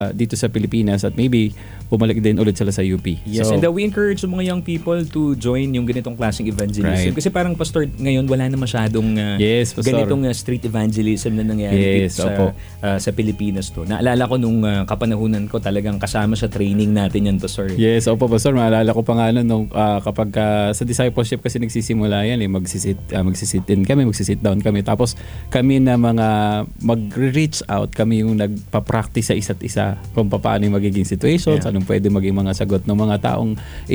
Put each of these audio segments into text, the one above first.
dito sa Pilipinas at maybe bumalik din ulit sila sa UP. Yes, and we encourage yung mga young people to join yung ganitong klaseng evangelism. Right. Kasi parang pastor, ngayon wala na masyadong Yes, pastor. ganitong street evangelism na nangyayari Yes, dito sa Pilipinas to. Naalala ko nung kapanahunan ko talagang kasama sa training natin yan, pastor. Yes, opo pastor, maalala ko pa nga nung kapag sa discipleship kasi nagsisimula yan magsisit in kami, magsisit down kami. Tapos kami na mga mag-reach out, kami yung nagpa-practice sa isa't isa kung paano yung magiging situations, anong pwede maging mga sagot ng mga taong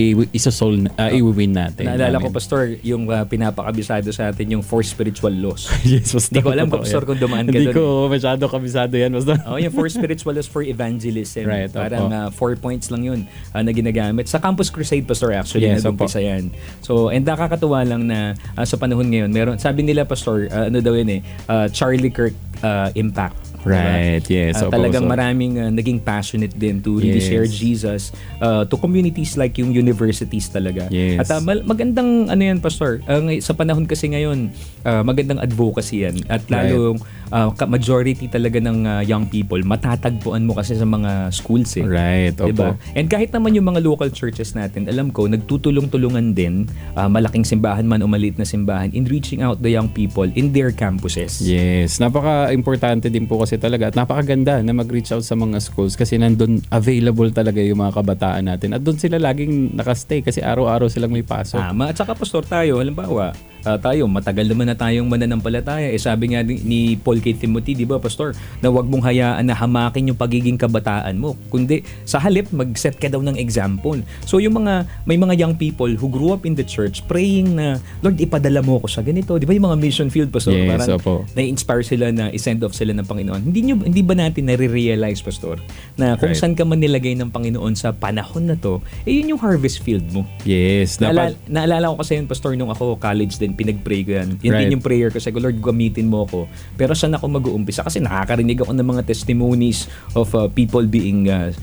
i-win natin. Naalala ko, pastor, yung pinapakabisado sa atin yung 4 spiritual laws. Yes, pastor. Hindi ko alam, pastor, kung dumaan ka doon. Hindi ko masyado kabisado yan, pastor. Yung 4 spiritual laws for evangelism. Right, parang 4 points lang yun na ginagamit. Sa Campus Crusade, pastor, actually, nag-umpisa yan. So, and nakakatuwa lang na sa panahon ngayon, meron, sabi nila, pastor, ano daw yun Charlie Kirk impact. Right, yes. Talagang maraming naging passionate din to really share Jesus to communities like yung universities talaga. Yes. At magandang ano yan, pastor, sa panahon kasi ngayon, magandang advocacy yan. At lalo majority talaga ng young people, matatagpuan mo kasi sa mga schools Right, opo. diba? And kahit naman yung mga local churches natin, alam ko, nagtutulong-tulungan din, malaking simbahan man o maliit na simbahan, in reaching out the young people in their campuses. Yes, napaka-importante din po kasi talaga at napakaganda na mag-reach out sa mga schools kasi nandun available talaga yung mga kabataan natin at doon sila laging nakastay kasi araw-araw silang may pasok. At saka, pastor, tayo, halimbawa, tayo, matagal naman na tayong mananampalataya. Sabi nga ni Paul kay Timothy, di ba, pastor, na huwag mong hayaan na hamakin yung pagiging kabataan mo. Kundi, sa halip, mag-set ka daw ng example. So, may mga young people who grew up in the church praying na, Lord, ipadala mo ko sa ganito. Di ba yung mga mission field, pastor? Yes, parang na-inspire sila na i-send off sila ng Panginoon. Hindi ba natin nare-realize, pastor, na kung saan ka man nilagay ng Panginoon sa panahon na to, yun yung harvest field mo. Yes. Naalala ko kasi yun, pastor, nung ako college din, pinag-pray ko yan. Yun din yung prayer ko. Sabi ko, Lord, gamitin mo ako. Pero saan ako mag-uumpisa? Kasi nakakarinig ako ng mga testimonies of people being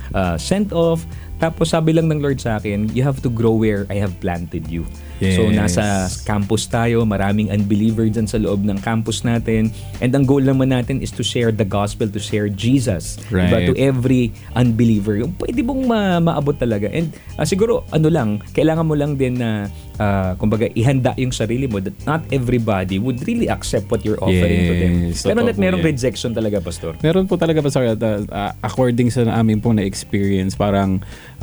sent off. Tapos sabi lang ng Lord sa akin, you have to grow where I have planted you. Yes. So nasa campus tayo, maraming unbeliever dyan sa loob ng campus natin. And ang goal naman natin is to share the gospel, to share Jesus. Right. Diba? To every unbeliever. Yung pwede mong maabot talaga. And siguro, kailangan mo lang din na kumbaga, ihanda yung sarili mo that not everybody would really accept what you're offering to them. Pero merong rejection talaga, pastor. Meron po talaga, pastor, according sa amin pong na-experience, parang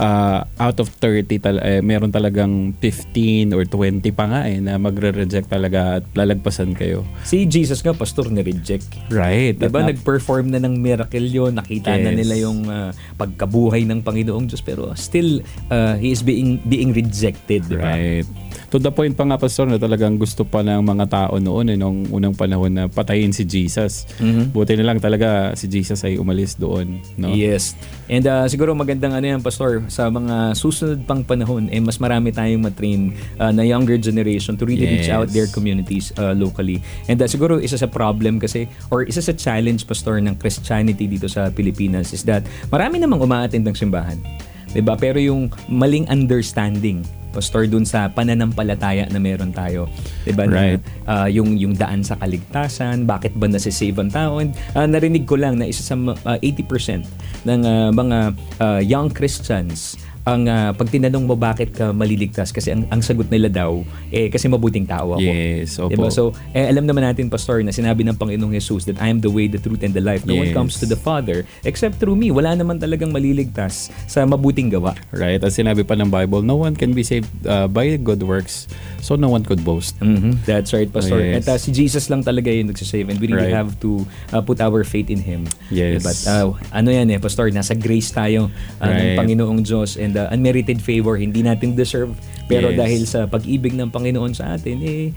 out of 30, meron talagang 15 or 20 pa nga na magre-reject talaga at lalagpasan kayo. Si Jesus nga, pastor, na-reject. Right. Diba, nag-perform na ng miracle yun, nakita na nila yung pagkabuhay ng Panginoong Diyos, pero still, he is being rejected. Diba? Right. To the point pa nga, pastor, na talagang gusto pa ng mga tao noon nung unang panahon na patayin si Jesus. Buti na lang talaga si Jesus ay umalis doon. No? Yes. And siguro magandang yan, pastor, sa mga susunod pang panahon, mas marami tayong matrain na younger generation to really reach out their communities locally. And siguro isa sa problem kasi, or isa sa challenge, pastor, ng Christianity dito sa Pilipinas is that marami namang umaattend ng simbahan. Diba? Pero yung maling understanding, pastor, dun sa pananampalataya na meron tayo. Diba? Right. Yung daan sa kaligtasan, bakit ba nasisave ang tao? And narinig ko lang na isa sa 80% ng mga young Christians, pag tinanong mo bakit ka maliligtas, kasi ang sagot nila daw, kasi mabuting tao ako. Yes, opo. Diba? So, alam naman natin, pastor, na sinabi ng Panginoong Jesus that I am the way, the truth, and the life. No one comes to the Father except through me. Wala naman talagang maliligtas sa mabuting gawa. Right. At sinabi pa ng Bible, no one can be saved by good works, so no one could boast. That's right, pastor. Yes. At si Jesus lang talaga yung nagsasave, and we really have to put our faith in Him. Yes. But pastor, nasa grace tayo ng Panginoong Diyos, and unmerited favor, hindi natin deserve, pero dahil sa pag-ibig ng Panginoon sa atin,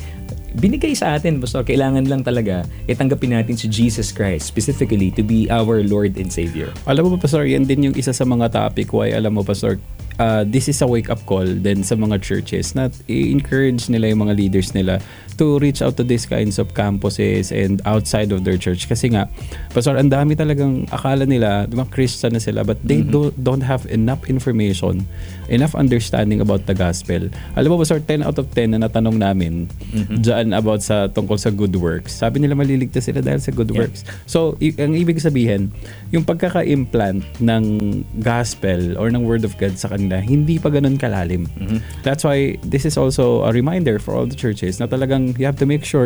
binigay sa atin, pastor. Kailangan lang talaga tanggapin natin si Jesus Christ specifically to be our Lord and Savior. Alam mo ba, pastor, yan din yung isa sa mga topic why, alam mo, pastor, this is a wake-up call din sa mga churches na i-encourage nila yung mga leaders nila to reach out to these kinds of campuses and outside of their church. Kasi nga, Pastor, ang dami talagang akala nila, di ba, Christian na sila, but they don't have enough information, enough understanding about the gospel. Alam mo, Pastor, 10 out of 10 na natanong namin dyan about sa tungkol sa good works. Sabi nila maliligtas sila dahil sa good works. So, ang ibig sabihin, yung pagkaka-implant ng gospel or ng word of God sa kanila, hindi pa ganun kalalim. That's why this is also a reminder for all the churches na talagang you have to make sure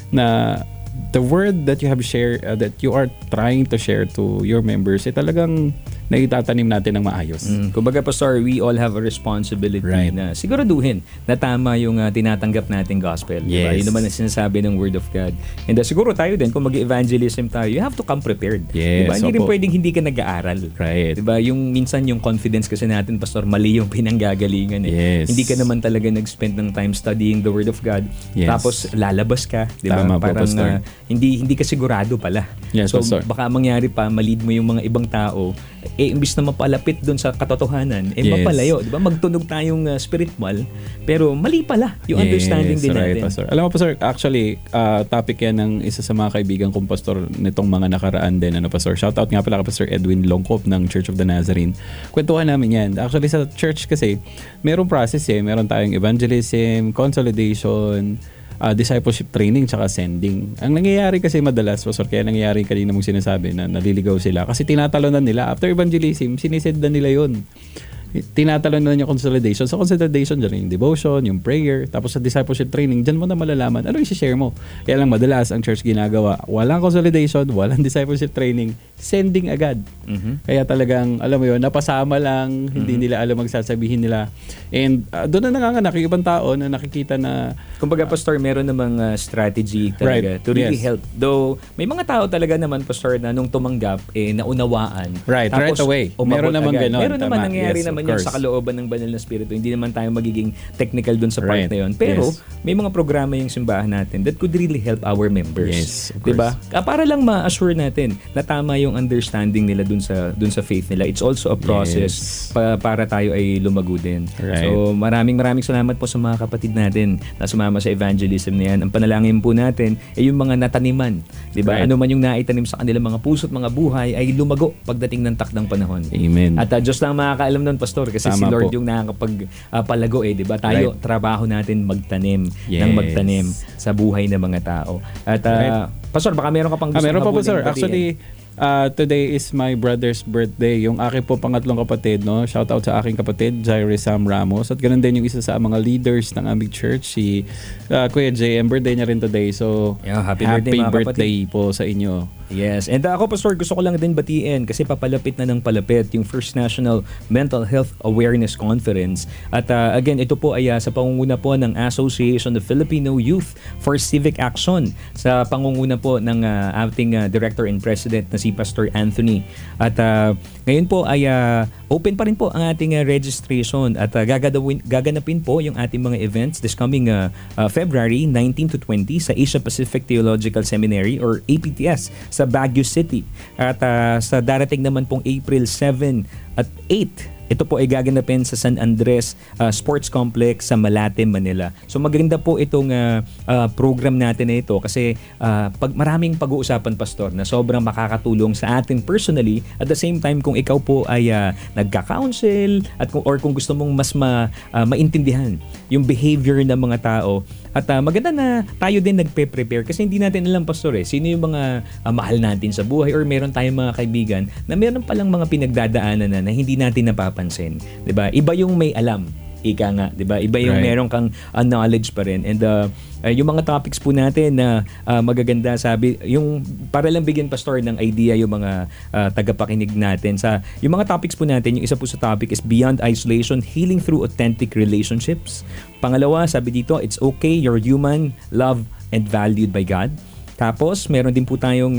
na the word that you have shared, that you are trying to share to your members, talagang naitatanim natin ng maayos. Kumbaga, Pastor, we all have a responsibility na siguraduhin na tama yung tinatanggap nating gospel. Diba? Yun naman ang sinasabi ng Word of God. And siguro tayo din, kung mag-evangelism tayo, you have to come prepared. Diba? Hindi rin pwedeng hindi ka nag-aaral. Diba? Yung minsan yung confidence kasi natin, Pastor, mali yung pinanggagalingan. Hindi ka naman talaga nag-spend ng time studying the Word of God. Tapos lalabas ka. Diba? Tama parang po, hindi ka sigurado pala. So Pastor. baka mangyari pa, malid mo yung mga ibang tao, imbis na mapalapit doon sa katotohanan, mapalayo, di ba? Magtunog tayong spiritual, pero mali pala yung understanding din natin. Pastor. Alam mo, Pastor, actually, topic yan ng isa sa mga kaibigan kong pastor nitong mga nakaraan din, Pastor. Shout out nga pala kay Pastor Edwin Longkop ng Church of the Nazarene. Kwentuhan namin yan. Actually, sa church kasi, merong process meron tayong evangelism, consolidation, discipleship training tsaka sending. Ang nangyayari kasi madalas, Pastor, kaya nangyayari kanina mong sinasabi na naliligaw sila kasi tinatalonan nila after evangelism, sinisend na nila yun. Tinatalon na yung consolidation. Sa consolidation, dyan yung devotion, yung prayer, tapos sa discipleship training, dyan mo na malalaman ano yung share mo. Kaya lang madalas ang church ginagawa, walang consolidation, walang discipleship training, sending agad. Kaya talagang, alam mo yun, napasama lang, hindi nila alam magsasabihin nila. And doon na nanganganak yung ibang tao na nakikita na kumbaga, Pastor, meron namang strategy talaga to really help. Though, may mga tao talaga naman, Pastor, na nung tumanggap, naunawaan. Right away. Meron naman ganon. Meron naman nangyayari naman yun sa kalooban ng banal na spirito. Hindi naman tayo magiging technical dun sa part na yun. Pero, may mga programa yung simbahan natin that could really help our members. Diba? Para lang ma-assure natin na tama yung understanding nila dun sa faith nila. It's also a process para tayo ay lumago din. So, maraming salamat po sa mga kapatid natin na sumama sa evangelism na yan. Ang panalangin po natin ay yung mga nataniman. Diba? Ano man yung naitanim sa kanilang mga puso't mga buhay ay lumago pagdating ng takdang panahon. Amen. At Diyos lang makakaalam nun, Pastor, kasi si Lord yung nakakapagpalago diba? Tayo, trabaho natin magtanim ng magtanim sa buhay ng mga tao. At Pastor, baka meron ka pang gusto meron pa po, sir. batiin. Actually, today is my brother's birthday. Yung aking po pangatlong kapatid, shout out sa aking kapatid, Jairus Sam Ramos. At ganun din yung isa sa mga leaders ng aming church, si Kuya JM. Birthday niya rin today. So, happy birthday po sa inyo. Yes. And ako, Pastor, gusto ko lang din batiin kasi papalapit na ng palapit yung First National Mental Health Awareness Conference. At again, ito po ay sa pangunguna po ng Association of Filipino Youth for Civic Action, sa pangunguna po ng ating Director and President na si Pastor Anthony. At ngayon po ay open pa rin po ang ating registration at gaganapin po yung ating mga events this coming February 19 to 20 sa Asia Pacific Theological Seminary or APTS sa Baguio City. At sa darating naman pong April 7 at 8, ito po ay gaganapin sa San Andres Sports Complex sa Malate, Manila. So maganda po itong program natin na ito kasi maraming pag-uusapan, Pastor, na sobrang makakatulong sa atin personally. At the same time, kung ikaw po ay nagka-counsel at kung gusto mong mas maintindihan yung behavior ng mga tao, at maganda na tayo din nagpe-prepare kasi hindi natin alam, Pastor, sino yung mga mahal natin sa buhay or meron tayong mga kaibigan na meron palang mga pinagdadaanan na hindi natin napapansin. 'Di ba? Iba yung may alam. Ika nga, 'di ba? Iba yung meron kang knowledge pa rin. And yung mga topics po natin na magaganda, sabi, yung para lang bigyan, Pastor, ng idea yung mga tagapakinig natin sa yung mga topics po natin. Yung isa po sa topic is Beyond Isolation, Healing Through Authentic Relationships. Pangalawa, sabi dito, it's okay, you're human, loved and valued by God. Tapos meron din po tayong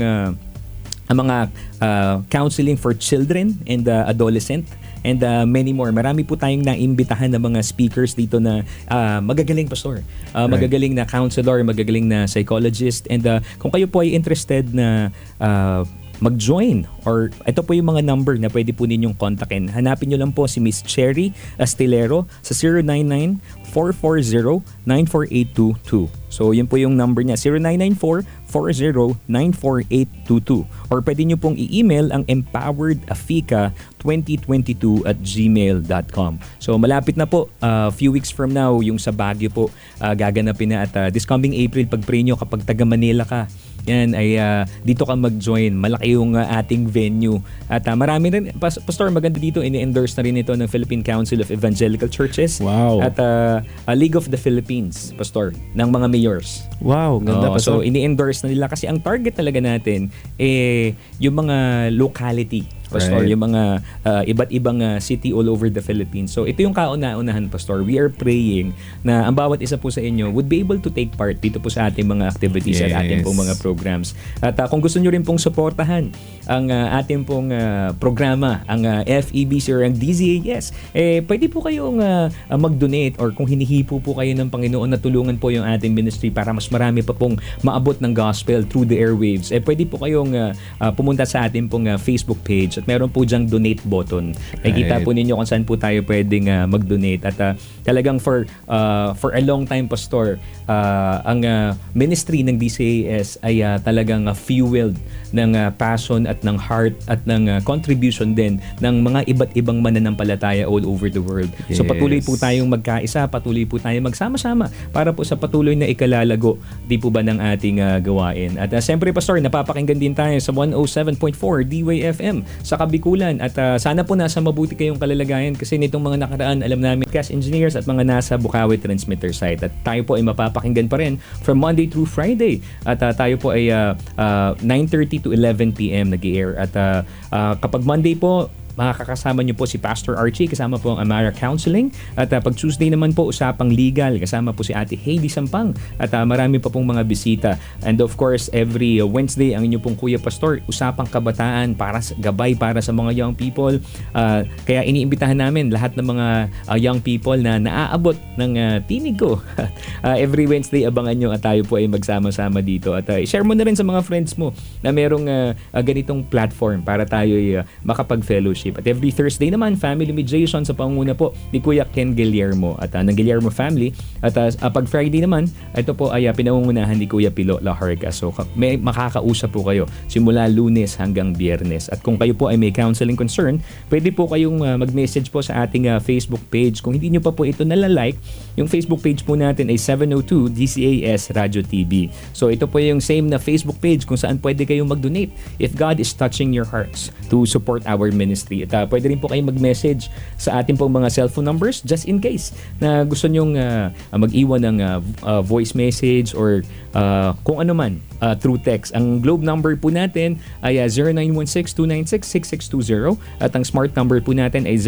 mga counseling for children and adolescent and many more. Marami po tayong naimbitahan ng mga speakers dito na magagaling, Pastor. Magagaling na counselor, magagaling na psychologist. And kung kayo po ay interested na mag-join, or ito po yung mga number na pwede po ninyong kontakin. Hanapin nyo lang po si Miss Cherry Astillero sa 099-440-94822. So yun po yung number niya, 0994-40-94822. Or pwede nyo pong i-email ang empoweredafika2022@gmail.com. So malapit na po, few weeks from now, yung sa Baguio po gaganapin na, at this coming April, pag-pray nyo kapag taga Manila ka, yan ay dito ka mag-join. Malaki yung ating venue. At marami rin, Pastor, maganda dito, ini-endorse na rin ito ng Philippine Council of Evangelical Churches. Wow. At League of the Philippines, Pastor, ng mga mayors. Wow, ganda, So Pastor. ini-endorse na nila kasi ang target talaga natin yung mga locality, Pastor, Right. yung mga iba't ibang city all over the Philippines. So ito yung kauna-unahan, Pastor. We are praying na ang bawat isa po sa inyo would be able to take part dito po sa ating mga activities at ating pong mga programs. At kung gusto nyo rin pong suportahan ang ating pong programa, ang FEBC or ang DZAS, pwede po kayong mag-donate, or kung hinihipo po kayo ng Panginoon na tulungan po yung ating ministry para mas marami pa pong maabot ng gospel through the airwaves, pwede po kayong pumunta sa ating pong Facebook page at meron po dyang donate button. Nakikita Right. po ninyo kung saan po tayo pwedeng mag-donate. At talagang for a long time, Pastor, ang ministry ng DCAS ay talagang fueled ng passion at ng heart at ng contribution din ng mga iba't ibang mananampalataya all over the world. So Yes. patuloy po tayong magkaisa, patuloy po tayong magsama-sama para po sa patuloy na ikalalago di po ba ng ating gawain. At siyempre, Pastor, napapakinggan din tayo sa 107.4 D-Way FM sa Kabikulan, at sana po nasa mabuti kayong kalalagayan kasi nitong mga nakaraan, alam namin, cast engineers at mga nasa Bukawi transmitter site, at tayo po ay mapapakinggan pa rin from Monday through Friday, at tayo po ay 9:30 to 11 PM nag-i-air, at kapag Monday po, makakasama niyo po si Pastor Archie, kasama po ang Amara Counseling. At pag Tuesday naman po, usapang legal, kasama po si Ate Heidi Sampang. At marami pa pong mga bisita. And of course, every Wednesday, ang inyo pong Kuya Pastor, usapang kabataan, para gabay para sa mga young people. Kaya iniimbitahan namin lahat ng mga young people na naaabot ng tinig ko. Every Wednesday, abangan nyo at tayo po ay magsama-sama dito. At share mo na rin sa mga friends mo na merong ganitong platform para tayo ay makapag-fellowship. At every Thursday naman, family mediation sa pangunguna po ni Kuya Ken Guillermo at ng Guillermo family. At pag Friday naman, ito po ay pinangungunahan ni Kuya Pilo Laharga. So may makakausap po kayo simula Lunes hanggang Biyernes. At kung kayo po ay may counseling concern, pwede po kayong mag-message po sa ating Facebook page. Kung hindi nyo pa po ito nalalike, yung Facebook page po natin ay 702 DCAS Radio TV. So ito po yung same na Facebook page kung saan pwede kayong mag-donate if God is touching your hearts to support our ministry. At pwede rin po kayong mag-message sa ating pong mga cellphone numbers just in case na gusto nyong mag-iwan ng voice message or kung ano man through text. Ang Globe number po natin ay 0916-296-6620 at ang Smart number po natin ay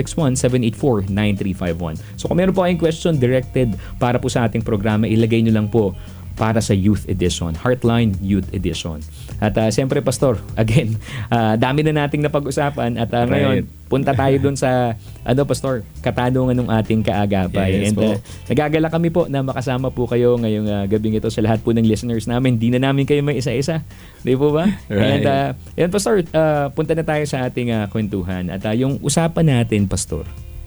0961-784-9351. So kung meron po kayong question directed para po sa ating programa, ilagay nyo lang po para sa Youth Edition, Heartline Youth Edition. At siyempre, Pastor, again, dami na nating napag-usapan at ngayon, punta tayo dun sa, Pastor, katanungan ng ating kaagapay. Yes, And po. nagagala kami po na makasama po kayo ngayong gabing ito sa lahat po ng listeners namin. Di na namin kayo may isa-isa. Di po ba? Right. And yan, Pastor, punta na tayo sa ating kwentuhan. At yung usapan natin, Pastor,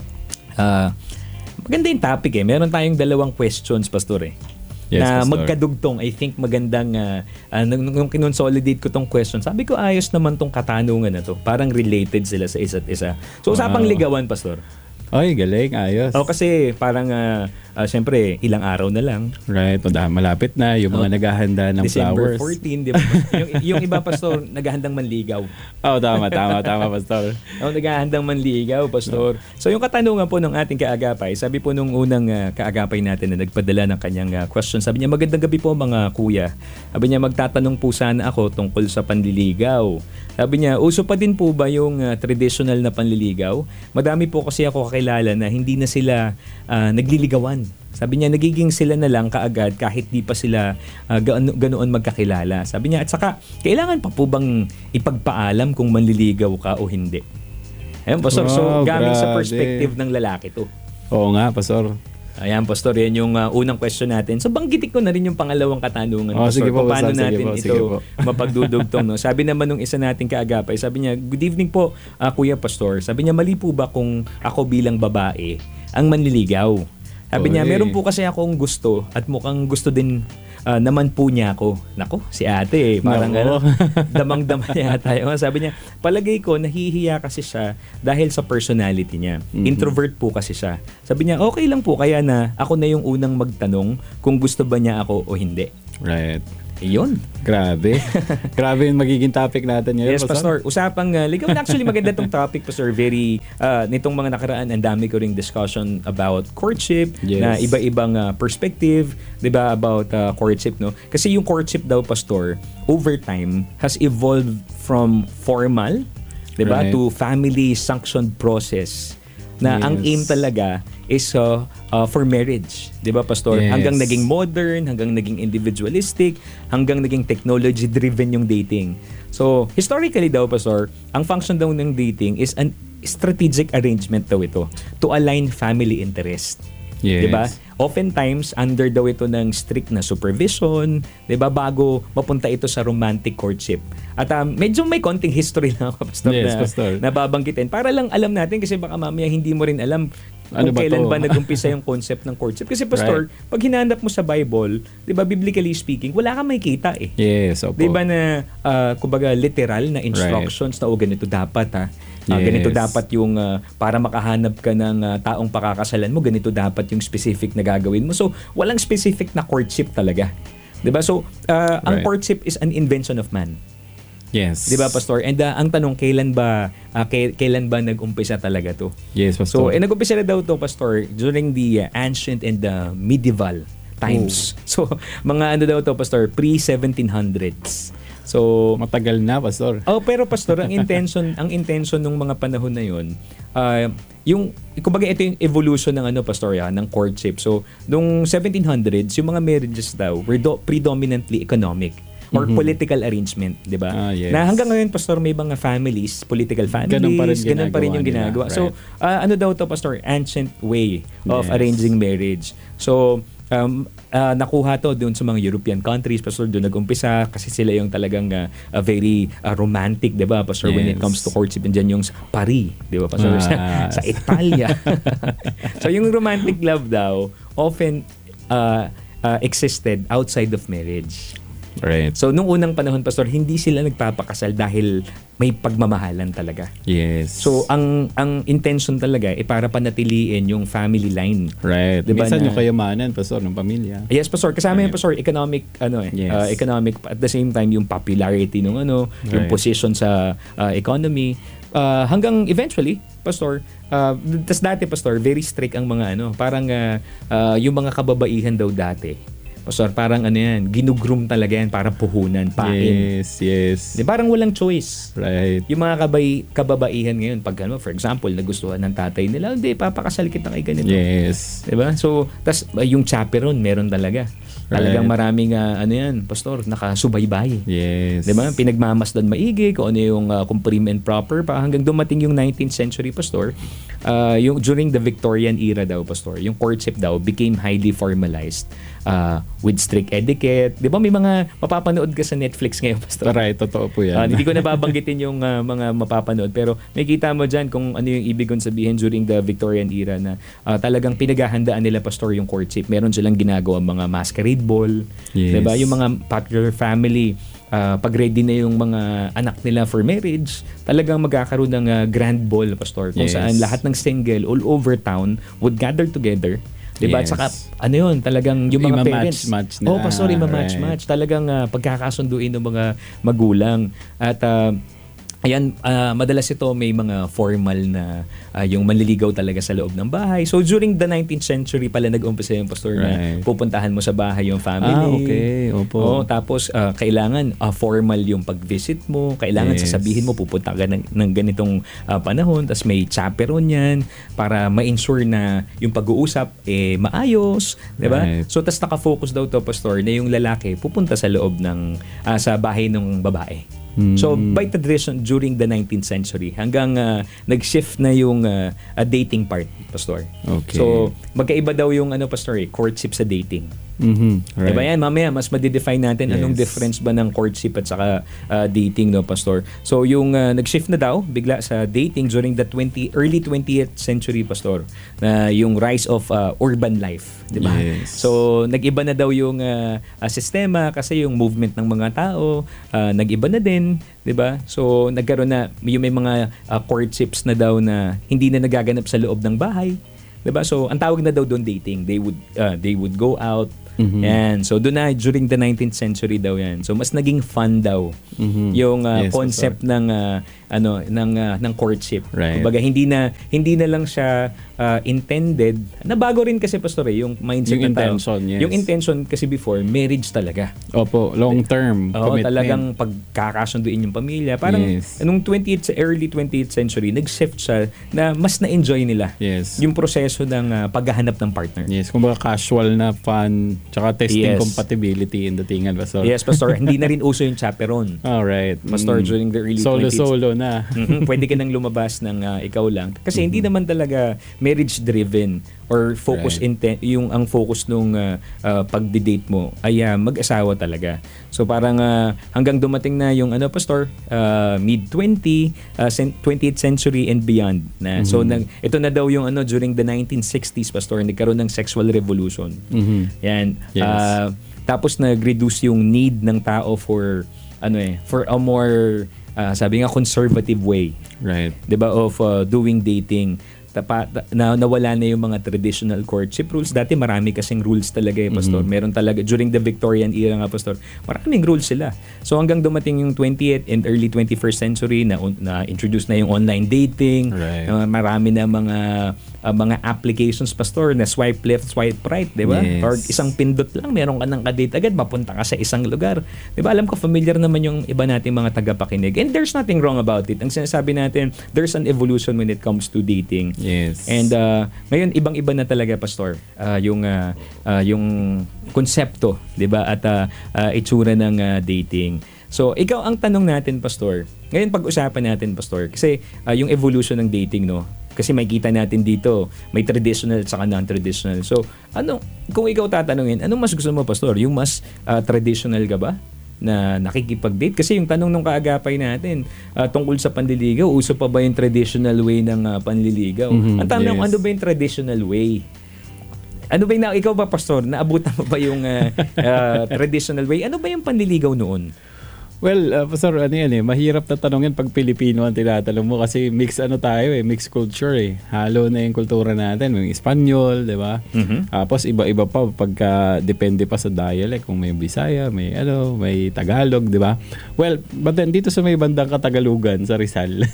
maganda yung topic eh. Meron tayong dalawang questions, Pastor eh. Yes, Na Pastor. magkadugtong. I think magandang nung kinonsolidate ko tong question, sabi ko ayos naman tong katanungan na to. Parang related sila sa isa't isa. So usapang Wow. ligawan, Pastor. Ay, galing, ayos. Kasi parang siyempre ilang araw na lang. Right, malapit na yung mga naghahanda ng December flowers. 14, di ba? yung iba, Pastor, naghahandang manligaw. Oh, tama, Pastor. Naghahandang manligaw, Pastor. So yung katanungan po ng ating kaagapay, sabi po nung unang kaagapay natin na nagpadala ng kanyang question, sabi niya, magandang gabi po mga kuya. Sabi niya, magtatanong po sana ako tungkol sa panliligaw. Sabi niya, uso pa din po ba yung traditional na panliligaw? Madami po kasi ako kakilala na hindi na sila nagliligawan. Sabi niya, nagiging sila na lang kaagad kahit di pa sila ganoon magkakilala. Sabi niya, at saka, kailangan pa po bang ipagpaalam kung manliligaw ka o hindi? Ayun, Pastor. So, Wow, gamit sa grabe. perspective ng lalaki to. Oo nga, Pastor. Ayan, Pastor, yan yung unang question natin. So, banggitin ko na rin yung pangalawang katanungan, Oh, Pastor. sige po, Paano Pastor. Sige natin po, sige ito po. mapagdudugtong, no? Sabi naman nung isa nating kaagapay, sabi niya, good evening po, Kuya Pastor. Sabi niya, mali po ba kung ako bilang babae ang manliligaw? Sabi niya, Oy. meron po kasi akong gusto at mukhang gusto din naman po niya ako. Nako, si ate parang Nako. damang-dama niya tayo. Sabi niya, palagay ko nahihiya kasi siya dahil sa personality niya. Introvert po kasi siya. Sabi niya, okay lang po kaya na ako na yung unang magtanong kung gusto ba niya ako o hindi. Right. Iyon. Grabe. Grabe yung magiging topic natin ngayon. Yes, Pastor. Usapang ligawan. Actually, maganda tong topic, Pastor. Very, nitong mga nakaraan, ang dami ko ring discussion about courtship, Yes. na iba-ibang perspective, di ba, about courtship, no? Kasi yung courtship daw, Pastor, over time, has evolved from formal, di ba, Right. to family-sanctioned process na ang Yes. aim talaga is for marriage. 'Di ba, Pastor? Yes. Hanggang naging modern, hanggang naging individualistic, hanggang naging technology-driven yung dating. So, historically daw, Pastor, ang function daw ng dating is an strategic arrangement daw ito to align family interest. Yes. 'Di ba? Oftentimes, under daw ito ng strict na supervision, 'di ba, bago mapunta ito sa romantic courtship. At medyo may konting history lang ako, Pastor, Yes, na Pastor. nababanggitin. Para lang alam natin kasi baka mamaya hindi mo rin alam Ano kung ba kailan to? ba nag-umpisa yung concept ng courtship. Kasi, Pastor, pag hinanap mo sa Bible, 'di ba, biblically speaking, wala kang makikita eh. Yes, opo. 'Di ba na kumbaga literal na instructions na ganito dapat Yes. ganito dapat yung para makahanap ka ng taong pakakasalan mo, ganito dapat yung specific na gagawin mo. So, walang specific na courtship talaga. 'Di ba? So, ang Right. courtship is an invention of man. Yes. 'Di ba, Pastor? And ang tanong, kailan ba nag-umpisa talaga 'to? Yes, So, Pastor. nag-umpisa na daw 'to, Pastor, during the ancient and the medieval times. So, mga ano daw 'to, Pastor, pre-1700s. So, Matagal na, Pastor. pero Pastor, ang intention ng mga panahon na 'yon, yung kumbaga ito yung evolution ng Pastor, ng courtship. So, nung 1700s, yung mga marriages daw were predominantly economic or political arrangement, 'di ba? Yes. Na hanggang ngayon, Pastor, may mga families, political families, ganun pa rin yung ginagawa. nila. So, ano daw to, Pastor? Ancient way of Yes. arranging marriage. So, nakuha to doon sa mga European countries, Pastor, doon nag-umpisa kasi sila yung talagang very romantic, 'di ba, Pastor, when it Yes. comes to courtship. And dyan yung sa Paris, 'di ba, Pastor, sa Italia. So, yung romantic love daw often existed outside of marriage. Right. So, nung unang panahon, Pastor, hindi sila nagpapakasal dahil may pagmamahalan talaga. Yes. So, ang intention talaga para panatiliin yung family line. right. Diba Minsan na- yung kayamanan, Pastor, ng pamilya. Yes, Pastor. Kasama yung, Pastor, economic, Yes. economic, at the same time, yung popularity yung Right. position sa economy. Hanggang eventually, Pastor, tas dati, Pastor, very strict ang mga parang yung mga kababaihan daw dati. Pastor, parang ginugroom talaga yan para puhunan, pain. Yes. Di, parang walang choice. Right. Yung mga kababaihan ngayon, pag for example, nagustuhan ng tatay nila, hindi, papakasal kita kay ganito. Yes. Diba? So, tas yung chaperon, meron talaga. Talagang Right. maraming, Pastor, nakasubaybay. Yes. Diba? Pinagmamasdan maigi, kung ano yung kung prim and proper pa, hanggang dumating yung 19th century, Pastor. Yung during the Victorian era daw, Pastor, yung courtship daw became highly formalized with strict etiquette. Di ba may mga mapapanood ka sa Netflix ngayon, Pastor? Right, totoo po yan. Hindi ko nababanggitin yung mga mapapanood, pero may kita mo dyan kung ano yung ibig kong sabihin during the Victorian era na talagang pinaghahandaan nila, Pastor, yung courtship. Meron silang ginagawa mga masquerade ball. Yes. Diba? Yung mga popular family, pag ready na yung mga anak nila for marriage, talagang magkakaroon ng grand ball, Pastor, kung Yes. saan lahat ng single all over town would gather together. Diba? At Yes. saka, talagang yung mga parents. Ima-match-match na. Pastor, Right. ima-match-match. Talagang pagkakasunduin ng mga magulang. At ayan, madalas ito may mga formal na yung manliligaw talaga sa loob ng bahay. So during the 19th century pala nag-umpisa yung, Pastor, na Right. pupuntahan mo sa bahay yung family. Okay. Opo. Tapos kailangan formal yung pag-visit mo. Kailangan Yes. sasabihin mo pupunta ka ng ganitong panahon. Tapos may chaperone yan para ma-ensure na yung pag-uusap maayos. Diba? Right. So tas nakafocus daw to, Pastor, na yung lalaki pupunta sa loob ng sa bahay ng babae. So by tradition during the 19th century hanggang nag-shift na yung dating part, pastor. Okay. So magkaiba daw yung pastor, courtship sa dating. Right. Diba yan? Mamaya mas ma-define natin anong difference ba ng courtship at saka dating, no, pastor. So yung nag-shift na daw bigla sa dating during the early 20th century, pastor, na yung rise of urban life, di ba? Yes. So nag-iba na daw yung sistema kasi yung movement ng mga tao nag-iba na din, di ba? So nagkaroon na yung may mga courtships na daw na hindi na nagaganap sa loob ng bahay. Diba? So, ang tawag na daw doon dating. They would go out. Yan. So, doon na during the 19th century daw yan. So, mas naging fun daw yung concept ng courtship. Right. Kumbaga, hindi na lang siya intended. Nabago rin kasi, pastor, yung mindset Yung ng tao. intention, yes. Yung intention kasi before, marriage talaga. Opo, long-term Oo, commitment. talagang pagkakasunduin yung pamilya. Parang nung early 20th century, nag-shift siya na mas na-enjoy nila Yes. yung proseso ng paghahanap ng partner. Yes, kumbaga casual na fun, tsaka testing Yes. compatibility in datingan, Pastor. Yes, pastor. Hindi na rin uso yung chaperon. Alright. Pastor, during the early 20s. Solo na. Pwede ka nang lumabas ng ikaw lang. Kasi hindi naman talaga marriage-driven or focus yung ang focus nung pagdi-date mo ay mag-asawa talaga. So parang hanggang dumating na yung pastor, mid-20, 20th century and beyond na. So ito na daw yung during the 1960s, pastor, nagkaroon ng sexual revolution. Yan. Yes. Tapos nag-reduce yung need ng tao for a more sabi nga conservative way, Right. 'di ba, of doing dating. Nawala na yung mga traditional courtship rules. Dati marami kasing rules talaga, pastor. Meron talaga during the Victorian era nga, pastor. Maraming rules sila. So hanggang dumating yung 20th and early 21st century na introduce na yung online dating. Right. Marami na mga applications, pastor, na swipe left, swipe right, 'di ba? Yes. Or isang pindot lang meron ka ng kadate agad, mapunta ka sa isang lugar. 'Di ba? Alam ko familiar naman yung iba nating mga tagapakinig. And there's nothing wrong about it. Ang sinasabi natin, there's an evolution when it comes to dating. Yes. And ngayon ibang-iba na talaga, pastor, yung konsepto, 'di ba? At itsura ng dating. So ikaw ang tanong natin, pastor. Ngayon pag-usapan natin, pastor, kasi yung evolution ng dating, no? Kasi makikita natin dito, may traditional at saka non-traditional. So, kung ikaw tatanungin, anong mas gusto mo, pastor? Yung mas traditional ka ba na nakikipag-date? Kasi yung tanong nung kaagapay natin, tungkol sa panliligaw, uso pa ba yung traditional way ng panliligaw? Ang tanong, ano ba yung traditional way? Ano ba yung, ikaw ba, pastor, naabutan mo ba yung traditional way? Ano ba yung panliligaw noon? Well, Pastor, mahirap na tanongin pag Pilipino ang tinatanong mo kasi mix mix culture Halo na yung kultura natin, may Espanyol, 'di ba? Tapos iba-iba pa pagka depende pa sa dialect, kung may Bisaya, may Tagalog, 'di ba? Well, but then dito sa may bandang Katagalugan sa Rizal.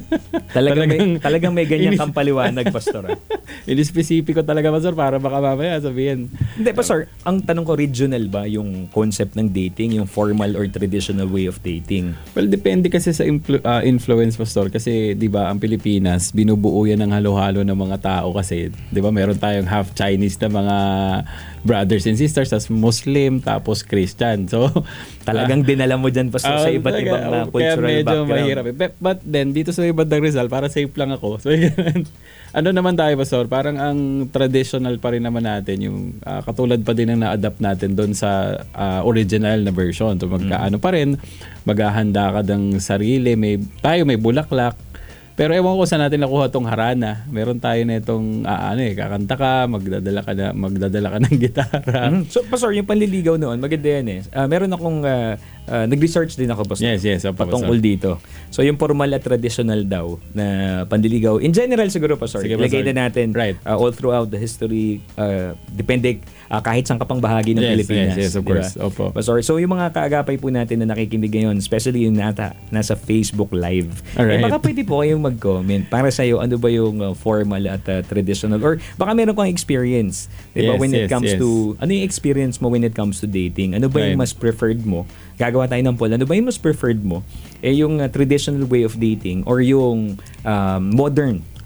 Talagang may ganyan kang paliwanag, pastor. In-specific ko talaga, Pastor, para baka mamaya sabihin. Hindi, pastor, ang tanong ko, regional ba yung concept ng dating, yung formal or traditional way of dating? Well, depende kasi sa influence, Pastor. Kasi, di ba, ang Pilipinas, binubuo yan ng halo-halo ng mga tao kasi, di ba, meron tayong half Chinese na mga brothers and sisters, as Muslim, tapos Christian. So, talagang dinala mo dyan, pastor, sa iba't ibang cultural medyo background. Mahirap. But then, dito sa ibang Rizal, para safe lang ako. So, ano naman tayo, Pastor? Parang ang traditional pa rin naman natin, yung katulad pa din ang na-adapt natin doon sa original na version. So, magkaano pa rin, maghahanda ka ng sarili. May bulaklak. Pero ewan ko saan natin nakuha tong harana. Meron tayo na itong kakanta ka, magdadala ka ng gitara. So, pastor, yung panliligaw noon, maganda yan meron akong nag-research din ako, pastor. Yes, patungkol dito. So, yung formal at traditional daw na panliligaw. In general siguro, pastor, Sige, ilagay pastor. na natin all throughout the history, depende kahit saan kapang bahagi ng Pilipinas. Yes, of course. Diba? Opo. Pastor, so yung mga kaagapay po natin na nakikinig ngayon, especially yung nasa Facebook Live, Alright. baka pwede po kayong mag-comment para sa iyo, ano ba yung formal at traditional, or baka meron kang experience, diba, when it comes to, ano yung experience mo when it comes to dating? Ano ba yung mas preferred mo? Gagawa tayo ng poll. Ano ba yung mas preferred mo? Yung traditional way of dating or yung modern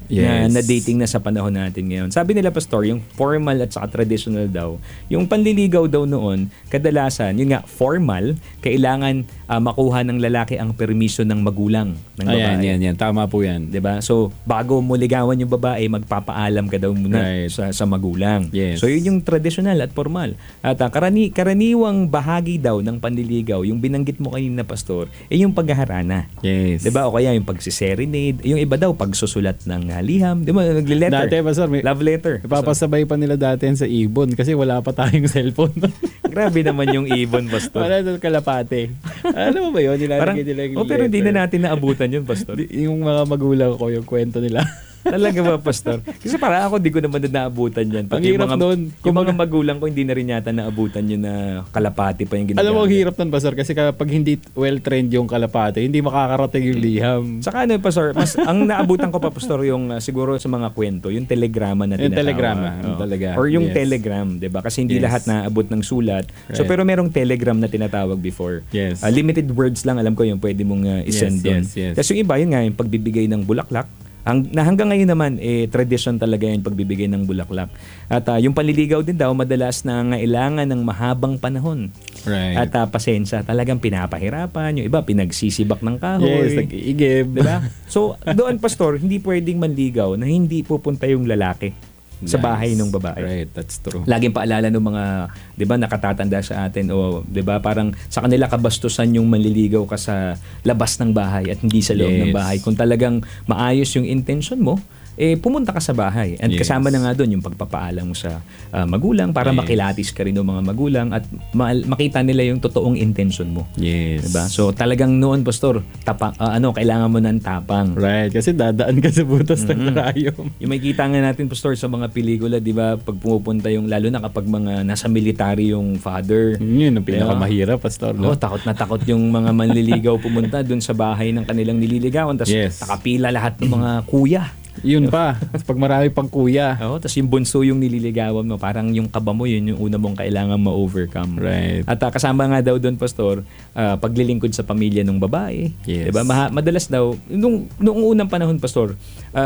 Yes. na dating na sa panahon natin ngayon. Sabi nila, Pastor, yung formal at saka traditional daw, yung panliligaw daw noon, kadalasan, yun nga, formal, kailangan makuha ng lalaki ang permiso ng magulang ng babae. Yan. Tama po yan. 'Di ba? So, bago mo ligawan yung babae, magpapaalam ka daw muna Right. sa magulang. Yes. So, yun yung traditional at formal. At karaniwang bahagi daw ng panliligaw, yung binanggit mo kanina, Pastor, yung paghaharana. Yes. 'Di ba? O kaya yung pagsiserenade, yung iba daw pagsusulat ng liham, 'di ba? Nagle-letter. Dati, Pastor, Love letter. ipapasabay pa nila dati yan sa ibon kasi wala pa tayong cellphone. Grabe naman yung ibon, Pastor. Wala doon kalapate. Alam mo ba yun? Parang, Nilalagay nila yung pero hindi letter. na natin naabutan yun, Pastor. Yung mga magulang ko, yung kwento nila. Talaga ba, Pastor? Kasi parang ako, di ko naman na naabutan yan. Ang hirap doon. Yung mga magulang ko, hindi na rin yata naabutan yun na kalapati pa yung ginagamit. Alam mo, ang hirap nun, Pastor, kasi kapag hindi well-trained yung kalapate, hindi makakarating yung liham. Saka ano, Pastor, ang naabutan ko pa, Pastor, yung siguro sa mga kwento, yung telegrama na Yung tinatawag. telegrama, Oo. talaga. Or yung Yes. telegram, di ba? Kasi hindi Yes. lahat naabot ng sulat. So, Right. pero merong telegram na tinatawag before. Yes. Limited words lang, alam ko yung pwede mong isend doon. Yes. Tapos yung iba, yun nga, yung pagbibigay ng bulaklak. Hanggang ngayon naman, tradition talaga yung pagbibigay ng bulaklak. At yung panliligaw din daw, madalas na ngailangan ng mahabang panahon. Right. At pasensya, talagang pinapahirapan. Yung iba, pinagsisibak ng kahoy. Yes, nag-iigib. Diba? So, doon, Pastor, hindi pwedeng manligaw na hindi pupunta yung lalaki sa bahay ng babae. Right, that's true. Laging paalala ng mga, 'di ba, nakatatanda sa atin o 'di ba, parang sa kanila kabastusan yung manliligaw ka sa labas ng bahay at hindi sa loob ng Yes. bahay. Kung talagang maayos yung intention mo, pumunta ka sa bahay. And Yes. kasama na nga doon yung pagpapaalam mo sa magulang para Yes. makilatis ka rin ng mga magulang at makita nila yung totoong intention mo. Yes. 'Di ba? So talagang noon, Pastor, kailangan mo ng tapang. Right, kasi dadaan ka sa butas ng karayom. Yung may kita nga natin, Pastor, sa mga pelikula, di ba, pag pumupunta yung, lalo na kapag mga nasa military yung father. Yun ang pinakamahirap, Pastor. Oh, No? takot na takot yung mga manliligaw pumunta dun sa bahay ng kanilang nililigawan. Tapos Yes. nakapila lahat ng mga kuya. Yun pa. Pag marami pang kuya. Oh, tapos yung bunso yung nililigawan mo, parang yung kaba mo, yun yung una mong kailangan ma-overcome. Right. At kasama nga daw doon, Pastor, paglilingkod sa pamilya ng babae. Yes. Diba? Madalas daw, noong unang panahon, Pastor,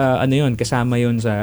kasama yun sa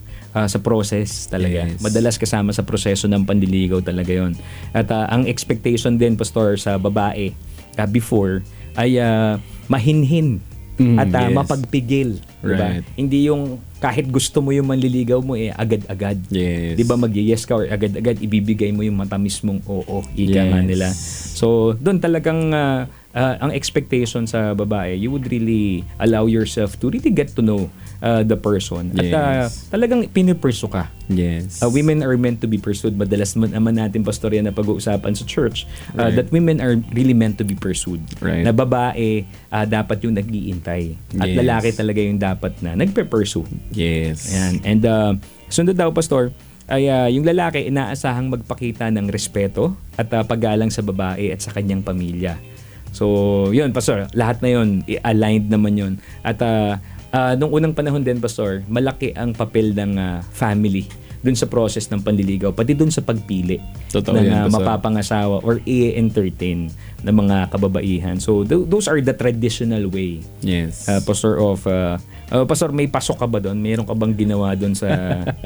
sa process talaga. Yes. Madalas kasama sa proseso ng panliligaw talaga yon. At ang expectation din, Pastor, sa babae before ay mahinhin at yes. mapagpigil. Diba? Right. Hindi yung kahit gusto mo yung manliligaw mo, agad-agad. Yes. Di ba mag-yes ka or agad-agad ibibigay mo yung matamis mong oo, ika nga Yes. nila. So, doon talagang ang expectation sa babae, you would really allow yourself to really get to know the person. At Yes. talagang pinipursu ka. Yes. Women are meant to be pursued. Madalas naman natin, Pastor, yan na pag-uusapan sa church, Right. that women are really meant to be pursued. Right. Na babae, dapat yung nag-iintay. At Yes. lalaki talaga yung dapat na nagpe-pursue. Yes. Ayan. And sunod daw, Pastor, ay yung lalaki inaasahang magpakita ng respeto at paggalang sa babae at sa kanyang pamilya. So, yun, Pastor, lahat na yun, aligned naman yun. At nung unang panahon din, Pastor, malaki ang papel ng family dun sa process ng panliligaw, pati dun sa pagpili Totoo ng yan, Pastor. mapapangasawa or i-entertain ng mga kababaihan. So, those are the traditional way. Yes. Pastor Pastor, may pasok ka ba doon? Mayroon ka bang ginawa doon sa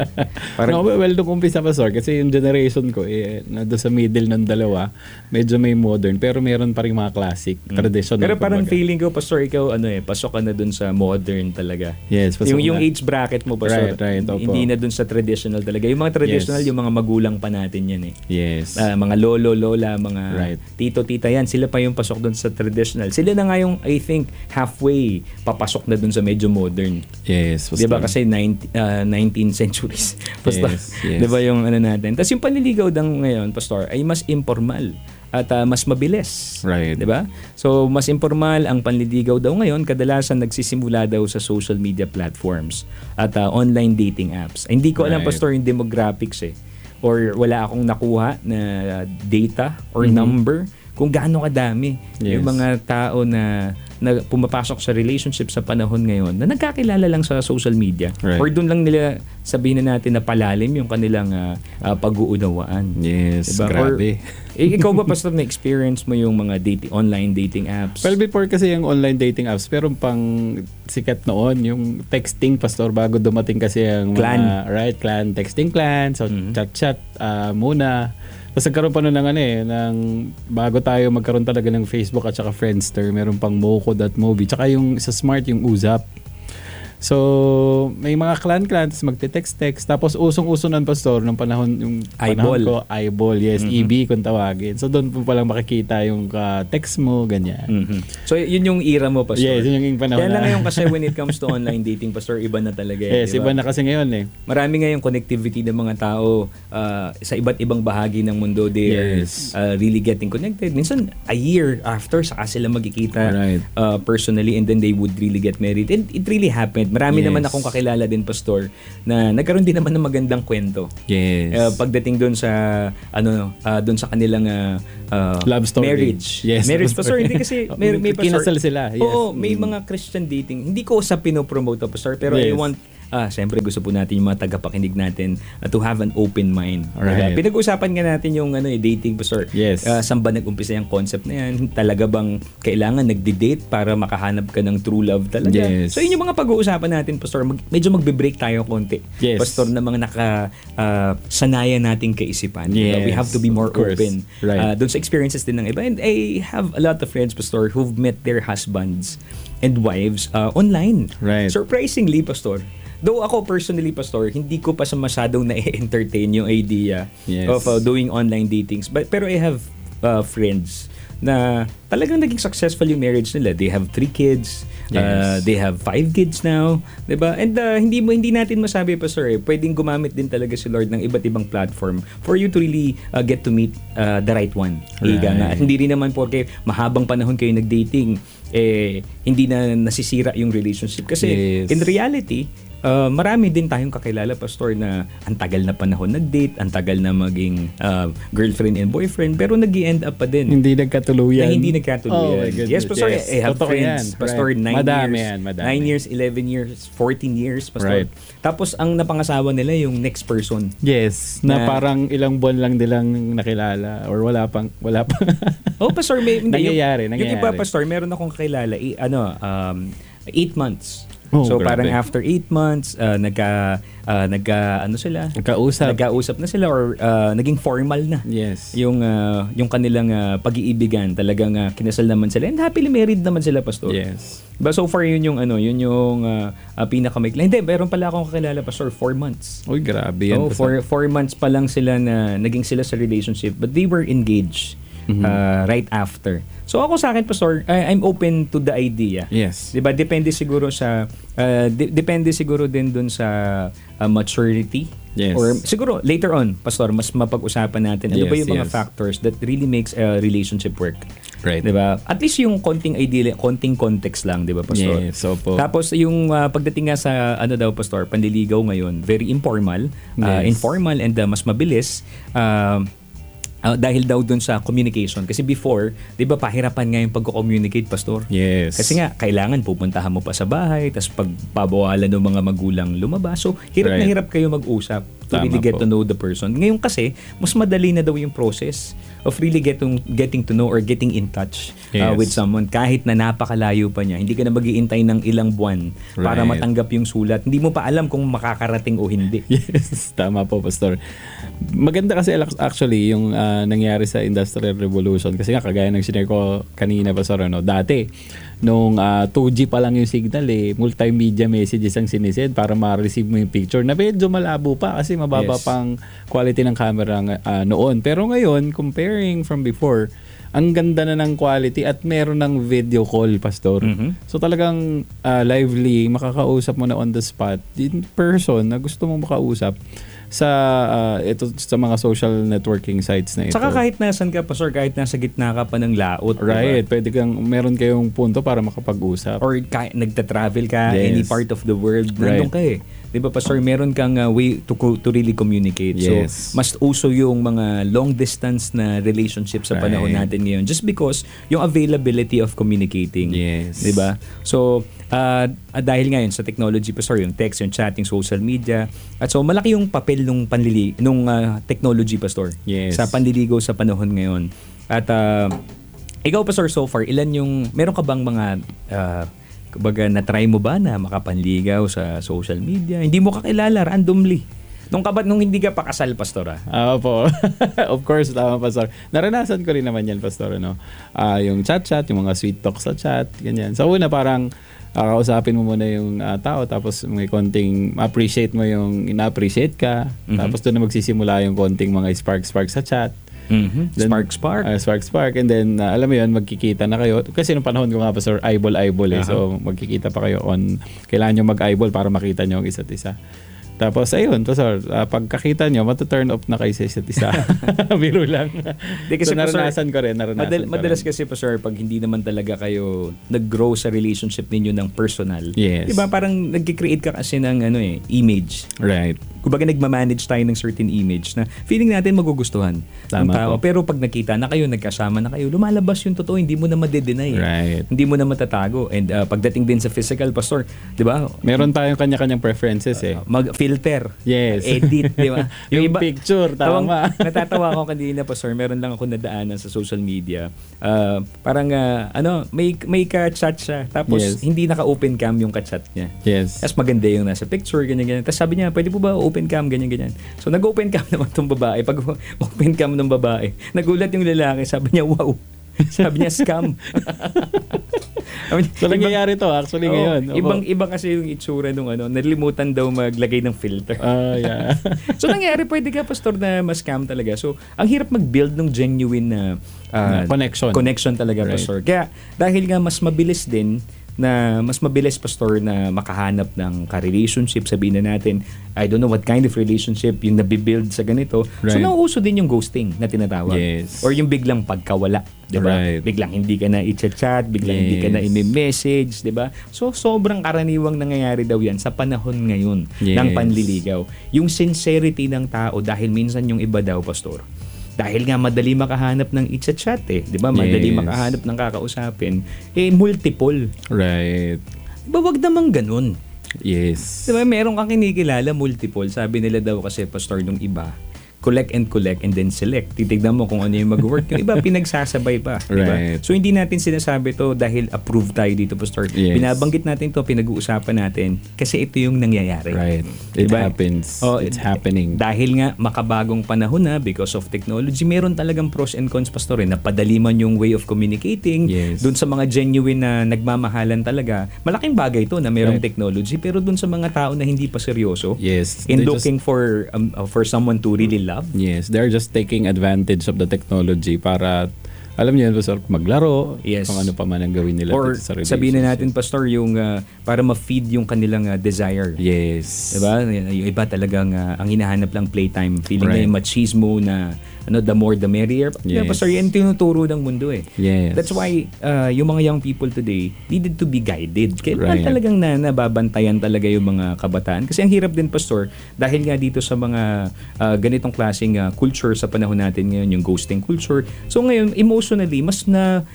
No, well, nung umpisa, Pastor, kasi yung generation ko, nado sa middle ng dalawa, medyo may modern, pero meron pa rin mga classic, traditional. Pero parang kumbaga. feeling ko, Pastor, ikaw pasok ka na doon sa modern talaga. Yes, pasok Yung na. age bracket mo, Pastor, Right, opo. hindi na doon sa traditional talaga. Yung mga traditional, Yes. yung mga magulang pa natin yan eh. Yes. Mga lolo, lola, mga Right. tito, tita yan, sila pa yung pasok doon sa traditional. Sila na nga yung, I think, halfway papasok na doon sa medyo modern. Yes. Di ba kasi 19th centuries. Pastor, Yes. di ba yung natin? Tapos yung panliligaw daw ngayon, Pastor, ay mas informal at mas mabilis. Right. Di ba? So, mas informal ang panliligaw daw ngayon. Kadalasan nagsisimula daw sa social media platforms at online dating apps. Hindi ko alam, Right. Pastor, yung demographics or wala akong nakuha na data or number kung gaano kadami Yes. yung mga tao na pumapasok sa relationship sa panahon ngayon na nagkakilala lang sa social media. Right. Or doon lang nila sabihin na natin na palalim yung kanilang pag-uunawaan. Yes, Diba? grabe. Ikaw ba, Pastor, na-experience mo yung mga online dating apps? Well, before kasi yung online dating apps, pero pang sikat noon, yung texting, Pastor, bago dumating kasi yung Clan. mga, right, clan, texting clan, so chat-chat muna. Tapos nagkaroon pa nun ng bago tayo magkaroon talaga ng Facebook at saka Friendster, meron pang Moco.mobi, tsaka yung sa Smart, yung Uzap. So, may mga clan tapos magte-text-text. Tapos usong-uso nun, Pastor, nung panahon Eyeball. ko, eyeball, yes, EB kung tawagin. So, doon po palang makikita yung text mo, ganyan. So, yun yung era mo, Pastor. Yes, yun yung panahon Kaya lang na. ngayon kasi when it comes to online dating, Pastor, iba na talaga. Yes, diba? iba na kasi ngayon eh. Marami ngayong connectivity ng mga tao sa iba't ibang bahagi ng mundo. They Yes. are really getting connected. Minsan, a year after, saka sila magkikita Right. personally, and then they would really get married. And it really happened. Marami Yes. naman akong kakilala din, Pastor, na nagkaroon din naman ng magandang kwento. Yes. Pagdating doon sa doon sa kanilang Love story. marriage. Yes. Marriage, Pastor, hindi kasi may Kinasal sila. Yes. Oo, may mga Christian dating. Hindi ko sa pinopromote, Pastor, pero I Yes. want siyempre gusto po natin yung mga tagapakinig natin to have an open mind. Alright. Diba? Pinag-usapan nga natin yung dating, Pastor. Yes. Saan ba nag-umpisa yung concept na yan? Talaga bang kailangan nagde-date para makahanap ka ng true love talaga? Yes. So yun yung mga pag-uusapan natin, Pastor. Medyo magbe-break tayo konti. Yes. Pastor, na mga sanayan nating kaisipan. Diba? We Yes, have to be more of course. open. Right. Doon sa experiences din ng iba. And I have a lot of friends, Pastor, who've met their husbands and wives online. Right. Surprisingly, Pastor. Though ako personally, Pastor, hindi ko pa sa masyadong na-entertain yung idea Yes. of doing online datings. Pero I have friends na talagang naging successful yung marriage nila. They have 3 kids. Yes. They have 5 kids now. 'Di ba? And hindi natin masabi, Pastor, pwedeng gumamit din talaga si Lord ng iba't ibang platform for you to really get to meet the right one. Ika nga. Right. At hindi rin naman porque mahabang panahon kayo nag-dating, hindi na nasisira yung relationship. Kasi Yes. in reality, marami din tayong kakilala, Pastor, na ang tagal na panahon nag-date, ang tagal na maging girlfriend and boyfriend, pero nag-i-end up pa din. Hindi nagkatuluyan. Na hindi nagkatuluyan. Oh my goodness. Yes, Pastor, Yes. I have Totoo friends. yan. Pastor, Right. 9 Madami years. yan, madami. 9 years, 11 years, 14 years, Pastor. Right. Tapos, ang napangasawa nila yung next person. Yes, na Na- parang ilang buwan lang nilang nakilala or wala pang. Oh, Pastor, Nangyayari. Yung iba, Pastor, meron akong kakilala, 8 months. Oh, So grabe. parang after 8 months, nagkausap na sila or naging formal na. Yes. Yung kanilang pag-iibigan, talagang kinasal naman sila and happily married naman sila, Pastor. Yes. But so far yun yung pinakamaikli. Hindi, meron pala akong kakilala, Pastor, 4 months. Uy, grabe yan. Oh, 4 months pa lang sila na naging sila sa relationship, but they were engaged right after. So ako sa akin, Pastor, I'm open to the idea. Yes. 'Di ba? Depende siguro din dun sa maturity. Yes. Or siguro later on, Pastor, mas mapag-usapan natin ano ba Yes, yung mga yes. factors that really makes a relationship work. Right. 'Di ba? At least yung konting idea, konting context lang, 'di ba, Pastor? Yes, opo. Tapos yung pagdating nga sa Pastor, panliligaw ngayon, very informal, Yes. informal and mas mabilis. Dahil daw dun sa communication. Kasi before, di ba, pahirapan nga yung pag-communicate, Pastor? Yes. Kasi nga, kailangan pupuntahan mo pa sa bahay, tapos pagpabawalan ng mga magulang lumabas. So, hirap na Right. hirap kayo mag-usap to Tama really get po. to know the person. Ngayon kasi, mas madali na daw yung process of really getting to know or getting in touch Yes. with someone kahit na napakalayo pa niya. Hindi ka na mag-iintay ng ilang buwan para Right. matanggap yung sulat. Hindi mo pa alam kung makakarating o hindi. Yes, tama po, Pastor. Maganda kasi actually yung nangyari sa Industrial Revolution kasi nga kagaya ng sinare ko kanina, Pastor, dati nung 2G pa lang yung signal multimedia messages ang sinisend para ma-receive mo yung picture na medyo malabo pa kasi mababa Yes. pang quality ng camera noon. Pero ngayon, comparing from before, ang ganda na ng quality at meron ng video call, Pastor. Mhm. So talagang lively, makakausap mo na on the spot in person na gusto mong makausap sa ito sa mga social networking sites na ito. Saka kahit nasan ka, Pastor, kahit nasa gitna ka pa ng laot, diba? Right, pwede meron kayong punto para makapag-usap. Or nagta-travel ka, Yes. any part of the world, nandun ka 'di ba Pastor, meron kang way to really communicate. Yes. So mas uso yung mga long distance na relationship sa panahon Right. natin ngayon just because yung availability of communicating. Yes. 'Di ba? So dahil ngayon sa technology Pastor, yung text, yung chat, yung social media, at so malaki yung papel nung technology Pastor Yes. sa panliligaw sa panahon ngayon. At ikaw Pastor, so far meron ka bang mga kumbaga na-try mo ba na makapanligaw sa social media? Hindi mo kakilala randomly. Nung hindi ka pa kasal, Pastor, Opo. Of course, tama, Pastor. Naranasan ko rin naman yan, Pastor. Yung chat-chat, yung mga sweet talk sa chat, ganyan. Sa una, parang kausapin mo muna yung tao, tapos may konting appreciate mo yung ina-appreciate ka. Tapos doon na magsisimula yung konting mga spark-spark sa chat. Mm-hmm. Then, Spark. And then, alam mo yun, magkikita na kayo. Kasi nung panahon ko nga, Pastor, eyeball eh. So, magkikita pa kayo kailangan nyo mag-eyeball para makita nyo ang isa't isa. Tapos, ayun, Pastor, pagkakita nyo, matu-turn off na kayo sa isa't isa. Biro lang. Kasi, so, naranasan ko rin. Madalas kasi, Pastor, pag hindi naman talaga kayo nag-grow sa relationship ninyo ng personal. Yes. Diba, parang nag-create ka kasi ng image. Right. Kumbaga nagmamanage tayo ng certain image na feeling natin magugustuhan ng Tama tao. po. Pero pag nakita na kayo, nagkasama na kayo, lumalabas yung totoo, hindi mo na madedenay. Right. Hindi mo na matatago. And pagdating din sa physical, Pastor, di ba? Meron tayong kanya-kanyang preferences eh. Mag-filter. Yes. Edit, di ba? Yung picture, tama. Natatawa ako kanina, Pastor. Meron lang ako nadaanan sa social media. Parang, may ka-chat siya. Tapos, Yes. hindi naka-open cam yung ka-chat niya. Yes. Tapos maganda yung nasa picture, ganyan-ganyan. Tapos sabi niya, pwede po ba open cam, ganyan-ganyan. So nag-open cam naman tong babae. Pag open cam ng babae, nagulat yung lalaki. Sabi niya, wow. Sabi niya, scam. So, nangyayari to actually ngayon. Ibang kasi yung itsura nung nalimutan daw maglagay ng filter. Yeah. So nangyari, pwede ka, Pastor, na ma-scam talaga. So ang hirap mag-build ng genuine na connection talaga, Right. Pastor. Kaya dahil nga mas mabilis, Pastor, na makahanap ng ka-relationship, sabihin na natin, I don't know what kind of relationship yung nabibuild sa ganito. So Right. nauuso din yung ghosting na tinatawag. Yes. Or yung biglang pagkawala, 'di ba? Right. Biglang hindi ka na i-chat, biglang hindi ka na Yes. i-message, 'di ba? So sobrang karaniwang nangyayari daw 'yan sa panahon ngayon ng Yes. panliligaw. Yung sincerity ng tao, dahil minsan yung iba daw, Pastor, dahil nga madali makahanap ng i-chat di ba? Madali Yes. makahanap ng kakausapin, multiple. Right. Di ba, wag naman ganun? Yes. Di ba, meron kang kinikilala, multiple. Sabi nila daw kasi, Pastor, nung iba, collect and then select. Titignan mo kung ano yung mag-work. Yung iba, pinagsasabay pa. Diba? Right. So, hindi natin sinasabi to dahil approved tayo dito, Pastor. Yes. Binabanggit natin to, pinag-uusapan natin kasi ito yung nangyayari. Right. It Diba? happens. It's happening. Dahil nga makabagong panahon na because of technology, meron talagang pros and cons, Pastor. Napadali man yung way of communicating. Yes. Doon sa mga genuine na nagmamahalan talaga, malaking bagay to na merong Right. technology. Pero doon sa mga tao na hindi pa seryoso, Yes. in They looking for someone to really love. Yes, they're just taking advantage of the technology para, alam niyo, Pastor, maglaro, Yes. kung ano pa man ang gawin nila Or sa relationship. sabihin na natin, Pastor, yung para ma-feed yung kanilang desire. Yes. Diba? Yung iba talagang ang hinahanap lang playtime. Feeling na Right. yung machismo na the more the merrier. Yeah, Yes. Pastor, yan tinuturo ng mundo eh. Yes. That's why yung mga young people today needed to be guided. Kailangan Right. talagang nababantayan talaga yung mga kabataan. Kasi ang hirap din, Pastor, dahil nga dito sa mga ganitong klaseng culture sa panahon natin ngayon, yung ghosting culture. So ngayon, emotionally, mas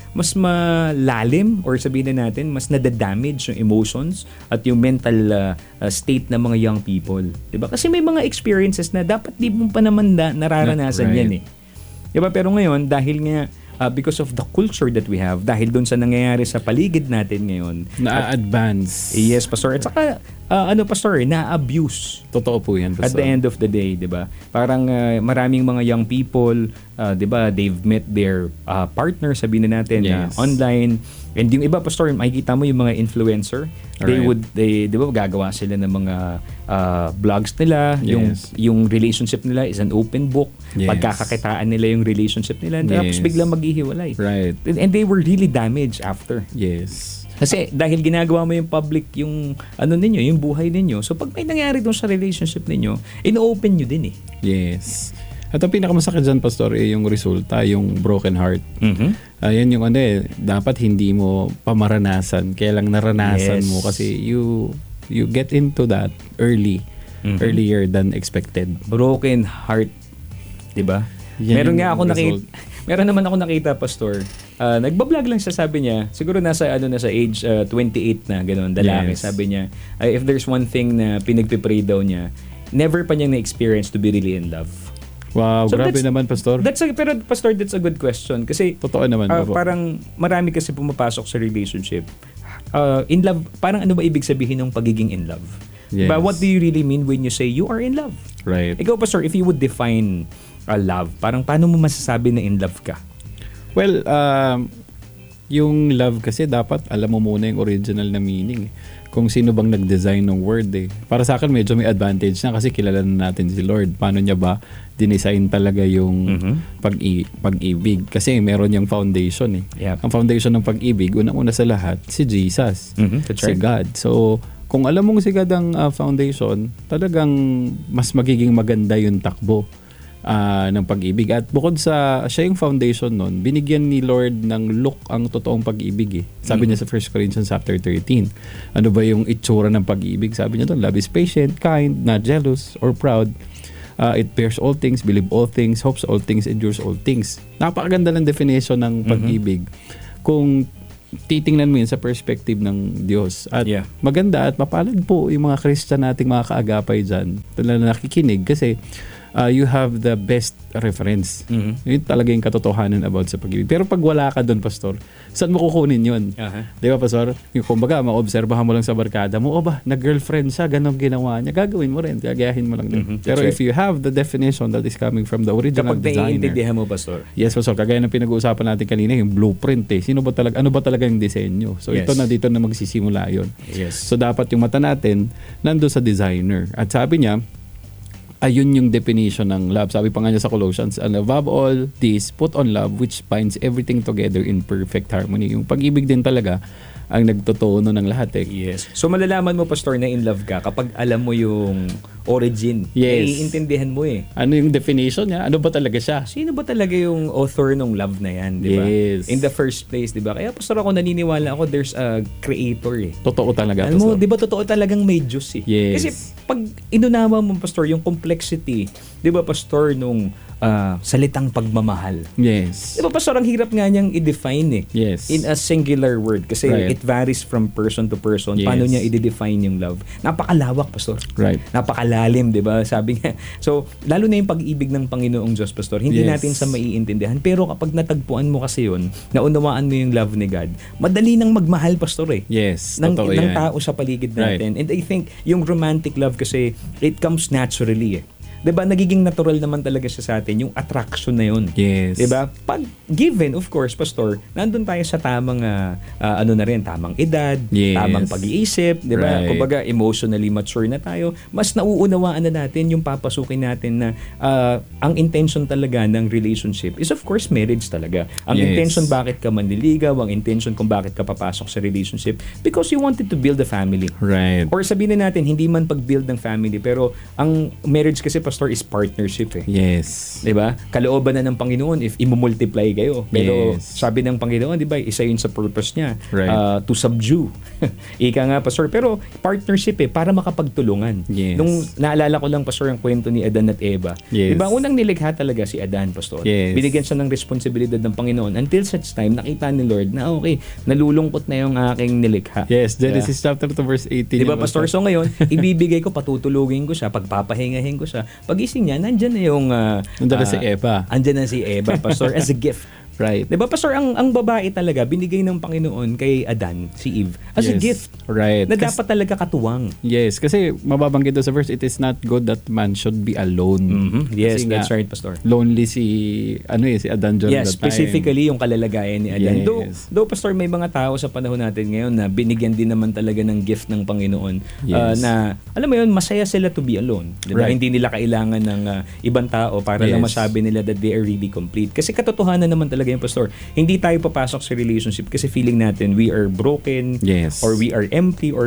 malalim, or sabihin na natin, mas nadadamage yung emotions at yung mental state ng mga young people. Diba? Kasi may mga experiences na dapat di mo pa naman nararanasan Right. yan eh. Diba? Pero ngayon, dahil nga because of the culture that we have, dahil doon sa nangyayari sa paligid natin ngayon, Na-advance. yes, Pastor. At saka, Pastor, na-abuse. Totoo po yan, At Pastor. the end of the day, 'di ba? Parang maraming mga young people, 'di ba, they've met their partner, sabihin na natin, Yes. online. And yung iba, Pastor, makikita mo yung mga influencer, they 'di ba, gagawa sila ng mga vlogs nila, Yes. yung relationship nila is an open book. Yes. Pagkakakitaan nila yung relationship nila, tapos Yes. biglang maghihiwalay. Right. And they were really damaged after. Yes. Kasi dahil ginagawa mo yung public yung ninyo, yung buhay ninyo. So pag may nangyari doon sa relationship ninyo, ino-open nyo din eh. Yes. At ang pinakamasakit dyan, Pastor, yung resulta, yung broken heart. Mm-hmm. Ayan yung dapat hindi mo pamaranasan. Kaya lang naranasan Yes. mo kasi you you get into that earlier than expected. Broken heart, 'di ba? Yan Meron yung nga ako result. Meron naman ako nakita, pastor. Nagba-vlog lang siya, sabi niya. Siguro nasa age 28 na, gano'n, lalaki. Yes. Sabi niya, if there's one thing na pinagpipray daw niya, never pa niyang na-experience to be really in love. Wow, So grabe that's- naman, Pastor. Pero pastor, that's a good question kasi Totoo naman. opo. parang marami kasi pumapasok sa relationship. In love, parang ano ba ibig sabihin ng pagiging in love? Yes. But what do you really mean when you say you are in love? Right. Ikaw, pastor, if you would define love, parang paano mo masasabi na in love ka? Well, yung love kasi dapat alam mo muna yung original na meaning. Kung sino bang nag-design ng word eh. Para sa akin medyo may advantage na kasi kilala na natin si Lord. Paano niya ba dinesign talaga yung pag-ibig? Kasi meron yung foundation eh. Yep. Ang foundation ng pag-ibig, unang-una sa lahat, si Jesus. That's Si right. God. So, kung alam mong si God ang foundation, talagang mas magiging maganda yung takbo ng pag-ibig. At bukod sa siya yung foundation nun, binigyan ni Lord ng look ang totoong pag-ibig eh. Sabi niya sa 1 Corinthians chapter 13. Ano ba yung itsura ng pag-ibig? Sabi niya doon, love is patient, kind, not jealous or proud. It bears all things, believe all things, hopes all things, endures all things. Napakaganda ng definition ng pag-ibig. Kung titingnan mo yun sa perspective ng Diyos. At Yeah. maganda at mapalad po yung mga Christian nating mga kaagapay dyan na nakikinig kasi you have the best reference. Yun talaga yung katotohanan about sa pag-ibig. Pero pag wala ka doon, Pastor, saan mo kukunin yun? Di ba, Pastor? Yung kumbaga, maobserbahan mo lang sa barkada mo, nag-girlfriend siya, ganun ginawa niya, gagawin mo rin, gagayahin mo lang din. Pero That's if you have the definition that is coming from the original Kapag designer, naiintindihan mo, pastor. yes, Pastor, kagaya ng pinag-uusapan natin kanina, yung blueprint eh. Ano ba talaga yung disenyo? So Yes. dito na magsisimula yun. Yes. So dapat yung mata natin nando sa designer. At sabi niya, ayun yung definition ng love. Sabi pa nga niya sa Colossians, and above all this, put on love which binds everything together in perfect harmony. Yung pag-ibig din talaga ang nagtotono ng lahat eh. Yes. So malalaman mo, pastor, na in love ka kapag alam mo yung origin. Yes. Naiintindihan mo eh. Ano yung definition niya? Ano ba talaga siya? Sino ba talaga yung author ng love na yan, di ba? Yes. In the first place, di ba? Kaya, pastor, ako naniniwala ako there's a creator eh. Totoo talaga. Alam mo, Pastor. di ba totoo talagang may Diyos eh? Yes. Kasi pag inunawa mo, pastor, yung complexity, di ba, pastor, nung salitang pagmamahal. Yes. Di ba, pastor, ang hirap nga niyang i-define eh. Yes. In a singular word. Kasi Right. it varies from person to person. Yes. Paano niya i-define yung love? Napakalawak, pastor. Right. Napakalalim, di ba? Sabi nga. So, lalo na yung pag-ibig ng Panginoong Diyos, pastor. Hindi Yes. natin sa maiintindihan. Pero kapag natagpuan mo kasi yun, naunawaan mo yung love ni God, madali nang magmahal, pastor eh. Yes. ng Totoo ng yan. tao sa paligid Right. natin. And I think yung romantic love kasi it comes naturally eh. 'Di ba? Nagiging natural naman talaga siya sa atin yung attraction na yun. Yes. 'Di ba? Pag given, of course, pastor, nandun tayo sa tamang tamang edad, Yes. tamang pag-iisip, 'di ba? Right. Kumbaga emotionally mature na tayo. Mas nauunawaan na natin yung papasukin natin na ang intention talaga ng relationship is of course marriage talaga. Ang Yes. intention bakit ka manliligaw, ang intention kung bakit ka papasok sa relationship because you wanted to build a family. Right. Or sabihin na natin, hindi man pag-build ng family, pero ang marriage kasi, pastor, is partnership eh. Yes. 'Di ba? Kalooban na ng Panginoon if imumultiply kayo. Pero Yes. sabi ng Panginoon, 'di ba, isa 'yun sa purpose niya, Right. to subdue. Ika nga, pastor, pero partnership eh para makapagtulungan. Yes. Nung naalala ko lang, pastor, ang kwento ni Adan at Eva. Yes. 'Di ba? Unang nilikha talaga si Adan, pastor. Yes. Binigyan siya ng responsibilidad ng Panginoon until such time nakita ni Lord na okay, nalulungkot na yung aking nilikha. Yes, Genesis chapter 2 verse 18. Di ba, yung pastor? So ngayon, ibibigay ko, patutulugin ko siya, pagpapahingahin ko siya. Pagising niya, nandyan na yung... Nandyan na si Eva. Andyan na si Eva, pastor, as a gift. Right. Di ba, pastor, ang babae talaga, binigay ng Panginoon kay Adan, si Eve, as a Yes. gift. Right. Na dapat talaga katuwang. Yes, kasi mababanggit doon sa verse, it is not good that man should be alone. Yes, Kasi that's nga, right, pastor. Lonely si Adan during Yes, that time. specifically yung kalalagayan ni Adan. Yes. Though, pastor, may mga tao sa panahon natin ngayon na binigyan din naman talaga ng gift ng Panginoon. Yes. Na, alam mo yun, masaya sila to be alone. Diba? Right. Hindi nila kailangan ng ibang tao para lang Yes. masabi nila that they are really complete. Kasi katotohanan naman talaga yung, pastor. Hindi tayo papasok sa relationship kasi feeling natin we are broken Yes. or we are empty or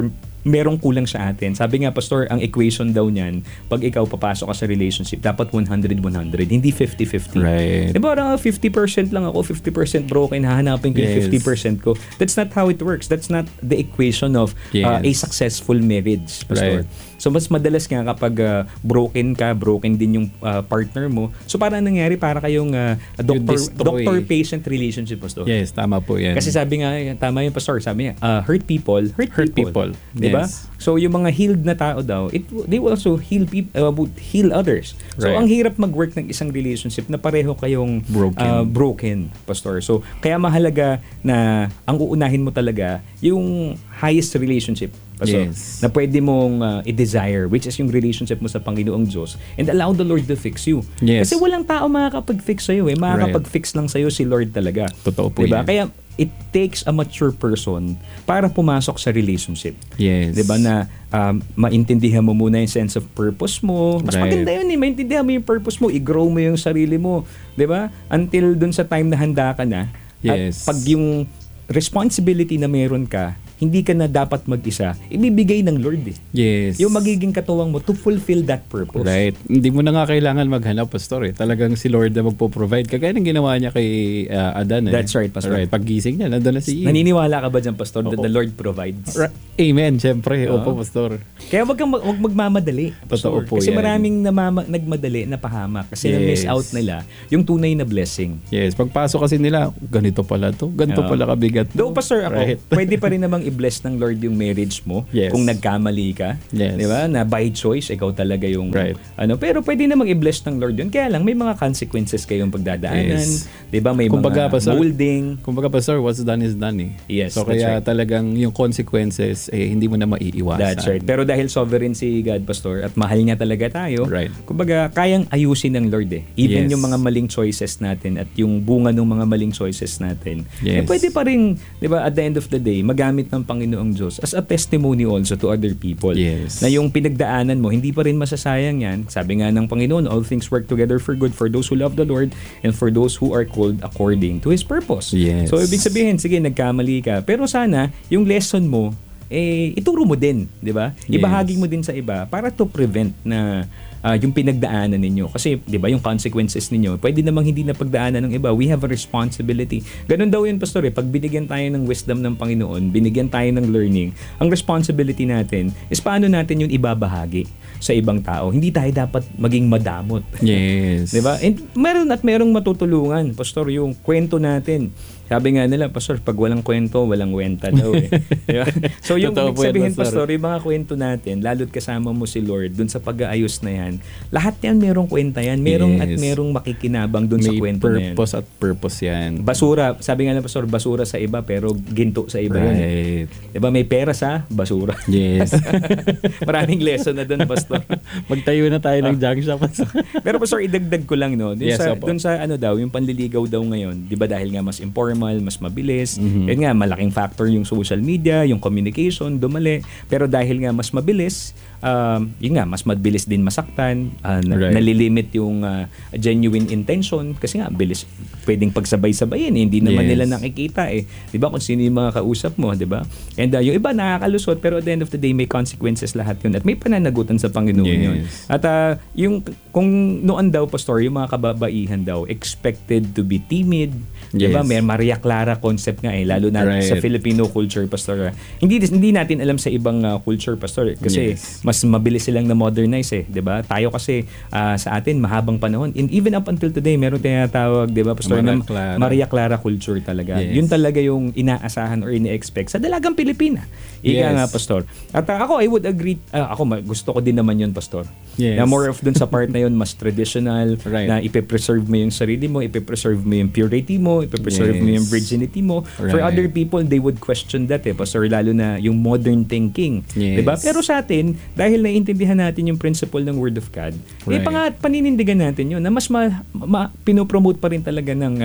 merong kulang sa atin. Sabi nga, Pastor, ang equation daw niyan, pag ikaw papasok ka sa relationship, dapat 100-100, hindi 50-50. Right. Diba, 50% lang ako, 50% broken, hahanapin ko yung Yes. 50% ko. That's not how it works. That's not the equation of a Yes. successful marriage, Pastor. Right. So, mas madalas nga kapag broken din yung partner mo. So, parang nangyari, para kayong destroy. doctor-patient relationship, Pastor. Yes, tama po yan. Kasi sabi nga, tama yung Pastor, sabi niya, hurt people. people. Diba? Yes. So, yung mga healed na tao daw, they will also heal heal others. So, Right. ang hirap mag-work ng isang relationship na pareho kayong broken, Pastor. So, kaya mahalaga na ang uunahin mo talaga yung highest relationship, Pastor, Yes. na pwede mong i-desire, which is yung relationship mo sa Panginoong Diyos, and allow the Lord to fix you. Yes. Kasi walang tao makakapag-fix sa'yo eh. Makakapag-fix lang sa'yo si Lord talaga. Totoo po diba? yan. Kaya it takes a mature person para pumasok sa relationship. Yes. 'Di ba, na maintindihan mo muna yung sense of purpose mo. Mas Right. maganda yun eh, maintindihan mo yung purpose mo, i-grow mo yung sarili mo, 'di ba? Until dun sa time na handa ka na. Yes. At pag yung responsibility na meron ka, hindi ka na dapat mag-isa, ibibigay ng Lord eh. Yes. Yung magiging katuwang mo to fulfill that purpose. Right. Hindi mo na nga kailangan maghanap, Pastor. Talagang si Lord na magpo-provide. Kagaya ng ginawa niya kay Adan. That's right, Pastor. Right. Paggising niya, nandun na si Eve. Naniniwala ka ba dyan, Pastor, that Oo. the Lord provides? Amen. Siyempre. Oo. Opo, Pastor. Kaya wag magmamadali. Totoo Pastor. po Kasi yan. maraming nagmadali, napahamak. Kasi na-miss Yes. out nila yung tunay na blessing. Yes. Pagpasok kasi nila, ganito pala to. Ganito Oo. pala kabigat. Though, Pastor, ako, Right. pwede pa rin namang i-bless ng Lord yung marriage mo Yes. kung nagkamali ka. Yes. Di ba? Na by choice, ikaw talaga yung Right. Pero pwede namang i-bless ng Lord yun. Kaya lang, may mga consequences kayong pagdadaanan. Yes. Di ba? May Kumbaga, mga Pastor, molding. Kumbaga, Pastor, what's done is done eh. Yes, so that's kaya right. talagang yung consequences, hindi mo na maiiwasan. That's right. Pero dahil sovereign si God, Pastor, at mahal niya talaga tayo, Right. kumbaga, kayang ayusin ng Lord eh. Even Yes. yung mga maling choices natin at yung bunga ng mga maling choices natin, Yes. pwede pa rin, di ba, at the end of the day, magamit ng Panginoong Diyos as a testimony also to other people. Yes. Na yung pinagdaanan mo, hindi pa rin masasayang yan. Sabi nga ng Panginoon, all things work together for good for those who love the Lord and for those who are called according to His purpose. Yes. So, ibig sabihin, sige, nagkamali ka. Pero sana, yung lesson mo, ituro mo din, di ba? Yes. Ibahagi mo din sa iba para to prevent na yung pinagdaanan ninyo. Kasi, di ba, yung consequences ninyo, pwede namang hindi na pagdaanan ng iba. We have a responsibility. Ganun daw yun, Pastor. Pag binigyan tayo ng wisdom ng Panginoon, binigyan tayo ng learning, ang responsibility natin is paano natin yun ibabahagi sa ibang tao. Hindi tayo dapat maging madamot. Yes. Di ba? And merong matutulungan, Pastor, yung kwento natin. Sabi nga nila, Pastor, pag walang kwento, walang wenta daw eh. Di ba? So yung Totoo po yan, sabihin, Pastor. Pastor, yung mga kwento natin, lalo't kasama mo si Lord dun sa pag-aayos na yan, lahat yan merong kwenta yan. Merong at Yes. merong makikinabang dun sa May kwento na yan. purpose at purpose yan. Basura, sabi nga na, Pastor, basura sa iba pero ginto sa iba yun. Right. Diba? May pera sa basura. Yes. Maraming lesson na dun, Pastor. Magtayo na tayo ng junk shop. Pero Pastor, idagdag ko lang, no? Dun Yes, sa, opo. dun sa ano daw, yung panliligaw daw ngayon, 'di ba, dahil nga mas informal, mas mabilis. Mhm. Yun nga, malaking factor yung social media, yung communication, dumali. Pero dahil nga mas mabilis, yun nga, mas mabilis din masaktan, Right. nalilimit yung genuine intention kasi nga bilis pwedeng pagsabay-sabayin, hindi naman Yes. nila nakikita eh. 'Di ba, kung sino yung mga kausap mo, 'di ba? And yung iba nakakalusot pero at the end of the day may consequences lahat yun at may pananagutan sa Panginoon yun. Yes. At yung kung noon daw, Pastor, yung mga kababaihan daw expected to be timid, 'di ba? Yes. May Maria Clara concept nga eh, lalo na Right. sa Filipino culture, Pastor. Hindi natin alam sa ibang culture, Pastor, kasi Yes. mas mabilis silang na modernize eh, 'di ba? Tayo kasi sa atin mahabang panahon. And even up until today, meron tinatawag, 'di ba, Pastor, Maria na Clara. Maria Clara culture talaga. Yes. Yun talaga yung inaasahan or ini-expect sa dalagang Pilipina. Ika Yes. nga, Pastor. At ako, I would agree, gusto ko din naman yun, Pastor. Yes. Na more of dun sa part na yun, mas traditional, Right. na ipe-preserve mo yung sarili mo, ipe-preserve mo yung purity mo, ipe-preserve mo Yes. yung virginity mo. For Right. other people, they would question that eh, Pastor, lalo na yung modern thinking. Yes. Diba? Pero sa atin, dahil naiintindihan natin yung principle ng Word of God, Right. paninindigan natin yun, na mas pinopromote pa rin talaga ng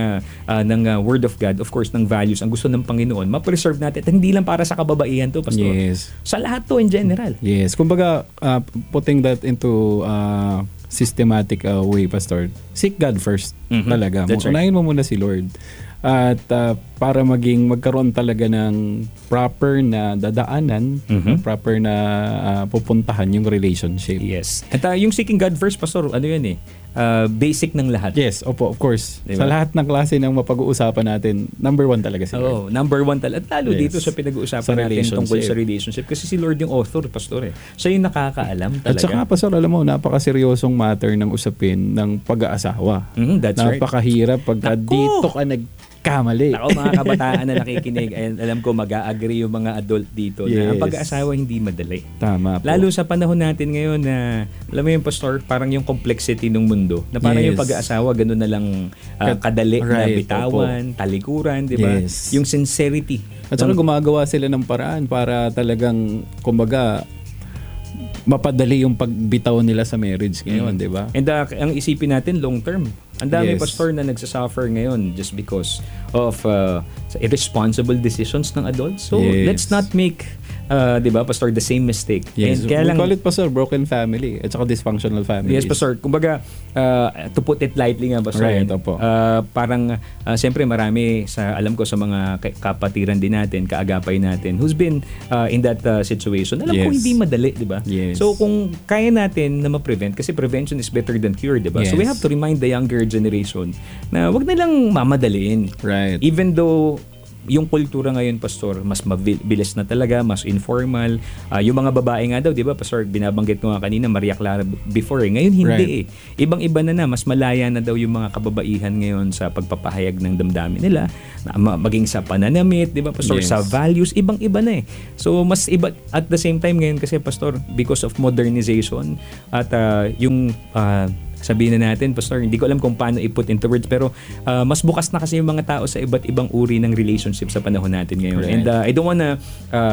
Word of God, of course, ng values, ang gusto ng Panginoon, ma-preserve natin. At hindi lang para sa kababaihan to, Pastor. Yes. Sa lahat to in general. Yes. Kumbaga, putting that into systematic way, Pastor, seek God first talaga. That's right. Unahin mo muna si Lord. At para magkaroon talaga ng proper na dadaanan, proper na pupuntahan yung relationship. Yes. At yung seeking God first, Pastor, ano yan basic ng lahat. Yes, opo, of course. Diba? Sa lahat ng klase ng mapag-uusapan natin, number 1 talaga si Lord. Oh, number 1 talaga. At lalo Yes. dito sa pinag-uusapan Sa natin tungkol relationship. sa relationship. Kasi si Lord yung author, Pastor. Siya yung nakakaalam At talaga. saka, Pastor, alam mo, napakaseryosong matter ng usapin ng pag-aasawa. That's right. Napakahirap pagka Naku! dito ka nagkamali. Ako, mga kabataan na nakikinig, alam ko mag-a-agree yung mga adult dito na ang Yes. pag-aasawa hindi madali. Tama po. Lalo sa panahon natin ngayon na, alam mo yung Pastor, parang yung complexity ng mundo. Na parang Yes. yung pag-aasawa, ganun na lang kadali na Right, bitawan, talikuran, di ba? Yes. Yung sincerity. At saka gumagawa sila ng paraan para talagang, kumbaga, mapadali yung pagbitaw nila sa marriage ngayon, di ba? And ang isipin natin, long term. Ang dami, Yes. Pastor, na nagsasuffer ngayon just because of irresponsible decisions ng adults. So, Yes. let's not make, di ba, Pastor, the same mistake. Yes. And kaya We lang, call it, Pastor, broken family at saka dysfunctional families. yes, Pastor. Kumbaga, to put it lightly nga, Pastor. Right, opo. Parang, siyempre marami alam ko sa mga kapatiran din natin, kaagapay natin, who's been in that situation. Alam ko Yes. hindi madali, di ba? Yes. So, kung kaya natin na ma-prevent, kasi prevention is better than cure, di ba? So, we Yes. have to remind the younger generation na wag nilang mamadaliin. Right. Even though yung kultura ngayon, Pastor, mas mabilis na talaga, mas informal. Yung mga babae nga daw, di ba, Pastor, binabanggit ko nga kanina, Maria Clara before. Ngayon, hindi Ibang-iba na mas malaya na daw yung mga kababaihan ngayon sa pagpapahayag ng damdamin nila, maging sa pananamit, di ba, Pastor, Yes. sa values, ibang-iba na So, mas iba, at the same time ngayon kasi, Pastor, because of modernization at yung sabihin na natin, Pastor, hindi ko alam kung paano i-put into words, pero mas bukas na kasi yung mga tao sa iba't ibang uri ng relationship sa panahon natin ngayon. Right. And I don't wanna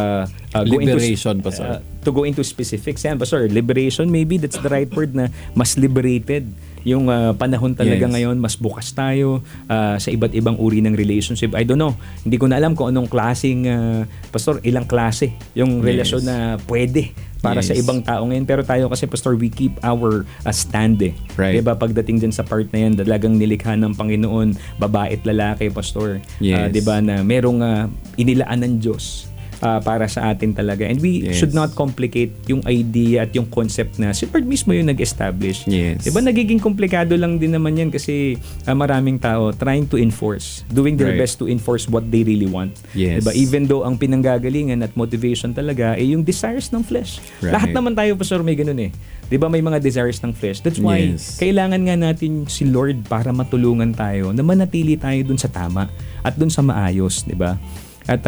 Liberation, Pastor. to go into specifics. Yan, Pastor, liberation, maybe that's the right word, na mas liberated yung panahon talaga Yes. ngayon. Mas bukas tayo sa iba't ibang uri ng relationship. I don't know. Hindi ko na alam kung anong klaseng, Pastor, ilang klase yung relasyon na pwede para sa Yes. ibang tao ngayon. Pero tayo kasi, Pastor, we keep our stand Right. Diba? Pagdating dyan sa part na yan, talagang nilikha ng Panginoon, babae at lalaki, Pastor. Yes. Diba, na merong inilaan ng Diyos para sa atin talaga. And we Yes. should not complicate yung idea at yung concept na si Lord mismo yung nag-establish. Yes. Diba, nagiging komplikado lang din naman yan kasi maraming tao trying to enforce, doing their Right. best to enforce what they really want. Yes. Diba? Even though ang pinanggagalingan at motivation talaga ay yung desires ng flesh. Right. Lahat naman tayo, Pastor, may ganun Diba, may mga desires ng flesh. That's why Yes. kailangan nga natin si Lord para matulungan tayo na manatili tayo dun sa tama at dun sa maayos, diba? At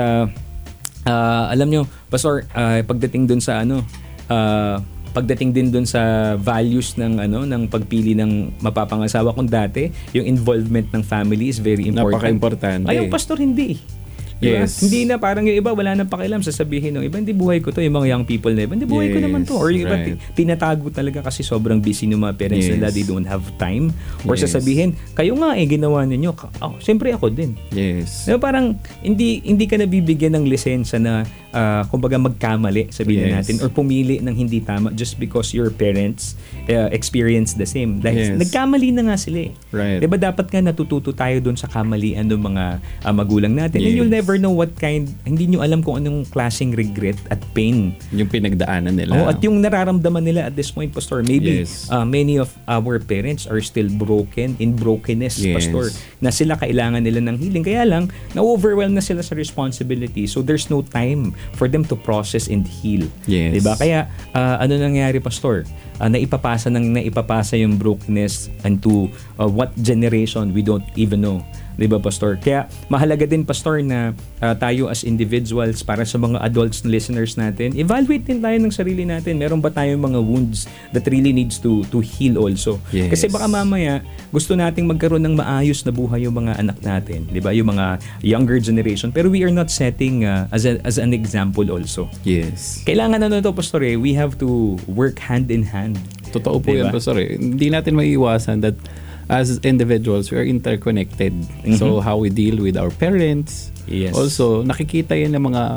alam nyo, Pastor, pagdating dun sa pagdating din dun sa values ng ng pagpili ng mapapangasawa kung dati, yung involvement ng family is very important. Napaka-importante. Ngayon, Pastor, hindi. Diba? Yes. Hindi na, parang yung iba wala nang pakialam, sasabihin ng iba, hindi buhay ko to, yung mga young people na iba, hindi buhay ko Yes, naman to. Or yung iba, right. tinatago talaga kasi sobrang busy ng mga parents Yes. nila, they don't have time. Or Yes. sasabihin, kayo nga ginawa ninyo. Siyempre ako din. Yes. Diba, parang hindi ka nabibigyan ng lisensya na kumbaga magkamali, sabihin na Yes. natin, or pumili ng hindi tama just because your parents experience the same. Dahil Yes. nagkamali na nga sila Right. Diba dapat nga natututo tayo dun sa kamalian ng mga magulang natin. And Yes. you'll never know what kind, hindi nyo alam kung anong klaseng regret at pain. Yung pinagdaanan nila. At yung nararamdaman nila at this point, Pastor, maybe Yes. many of our parents are still broken in brokenness, Yes. Pastor, na sila kailangan nila ng healing. Kaya lang, na-overwhelm na sila sa responsibility. So there's no time for them to process and heal. Yes. Diba? Kaya, ano nangyari, Pastor? Naipapasa yung brokenness into what generation we don't even know. Diba, Pastor? Kaya mahalaga din, Pastor, na tayo as individuals, para sa mga adults na listeners natin, evaluate din tayo ng sarili natin. Meron ba tayong mga wounds that really needs to heal also? Yes. Kasi baka mamaya, gusto nating magkaroon ng maayos na buhay yung mga anak natin. Diba? Yung mga younger generation. Pero we are not setting as an example also. Yes. Kailangan to, Pastor, we have to work hand in hand. Totoo po Diba? yan, Pastor. Hindi natin maiiwasan that as individuals, we are interconnected. So, how we deal with our parents. Yes. Also, nakikita yan ng mga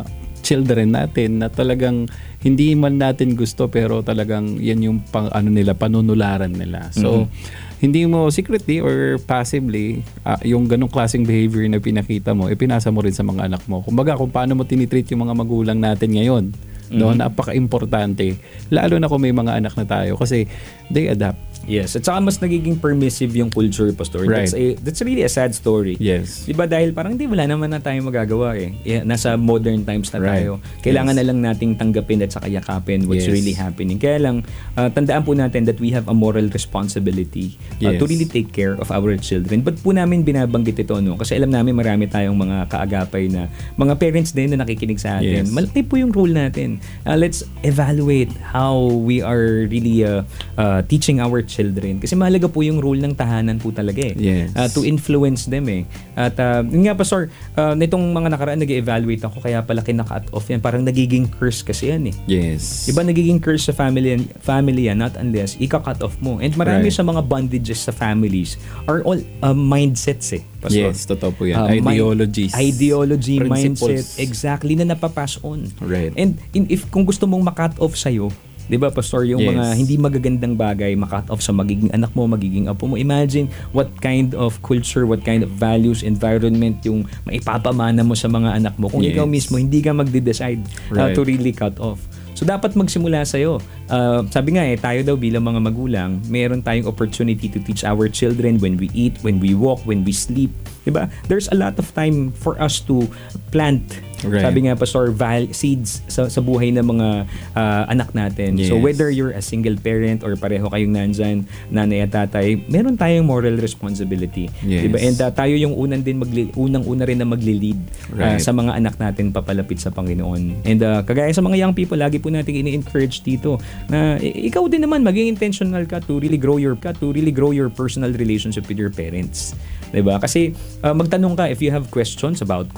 children natin na talagang hindi man natin gusto pero talagang yan yung panunularan nila. So hindi mo secretly or passively yung ganong klaseng behavior na pinakita mo, pinasa mo rin sa mga anak mo. Kumbaga kung paano mo tinitreat yung mga magulang natin ngayon, no, napaka-importante. Lalo na kung may mga anak na tayo kasi they adapt. Yes, at saka mas nagiging permissive yung culture, Pastor. Right. That's really a sad story. Yes. Diba dahil parang wala naman na tayong magagawa eh. Nasa modern times na tayo. Kailangan na lang nating tanggapin at saka yakapin what's really happening. Kaya lang, tandaan po natin that we have a moral responsibility to really take care of our children. Ba't po namin binabanggit ito, no? Kasi alam namin marami tayong mga kaagapay na mga parents din na nakikinig sa atin. Yes. Malaki po yung role natin. Let's evaluate how we are really teaching our children. Kasi mahalaga po yung role ng tahanan po talaga eh. Yes. To influence them eh. At yun nga Pastor, nitong mga nakaraan nag-evaluate ako kaya pala kina-cut off yan. Parang nagiging curse kasi yan eh. Yes. Iba nagiging curse sa family yan, not unless ika-cut off mo. And marami sa mga bondages sa families are all mindsets eh. Pastor. Yes, totoo po yan. Ideologies. Ideology, principles. mindset, exactly, na napapass on. Right. And if kung gusto mong ma-cut off sa'yo, di ba, Pastor, yung mga hindi magagandang bagay, ma-cut off sa magiging anak mo, magiging apo mo. Imagine what kind of culture, what kind of values, environment yung maipapamana mo sa mga anak mo. Kung ikaw mismo, hindi ka magde-decide to really cut off. So, dapat magsimula sa'yo. Sabi nga tayo daw bilang mga magulang, meron tayong opportunity to teach our children when we eat, when we walk, when we sleep. Diba? There's a lot of time for us to plant, sabi nga Pastor, seeds sa buhay ng mga anak natin. Yes. So, whether you're a single parent or pareho kayong nandyan, nanay at tatay, meron tayong moral responsibility. Yes. Diba? And tayo yung unang-una rin na magli-lead sa mga anak natin papalapit sa Panginoon. And kagaya sa mga young people, lagi po natin ini-encourage dito na ikaw din naman maging intentional ka to really grow your personal relationship with your parents. 'Di ba? Kasi magtanong ka if you have questions about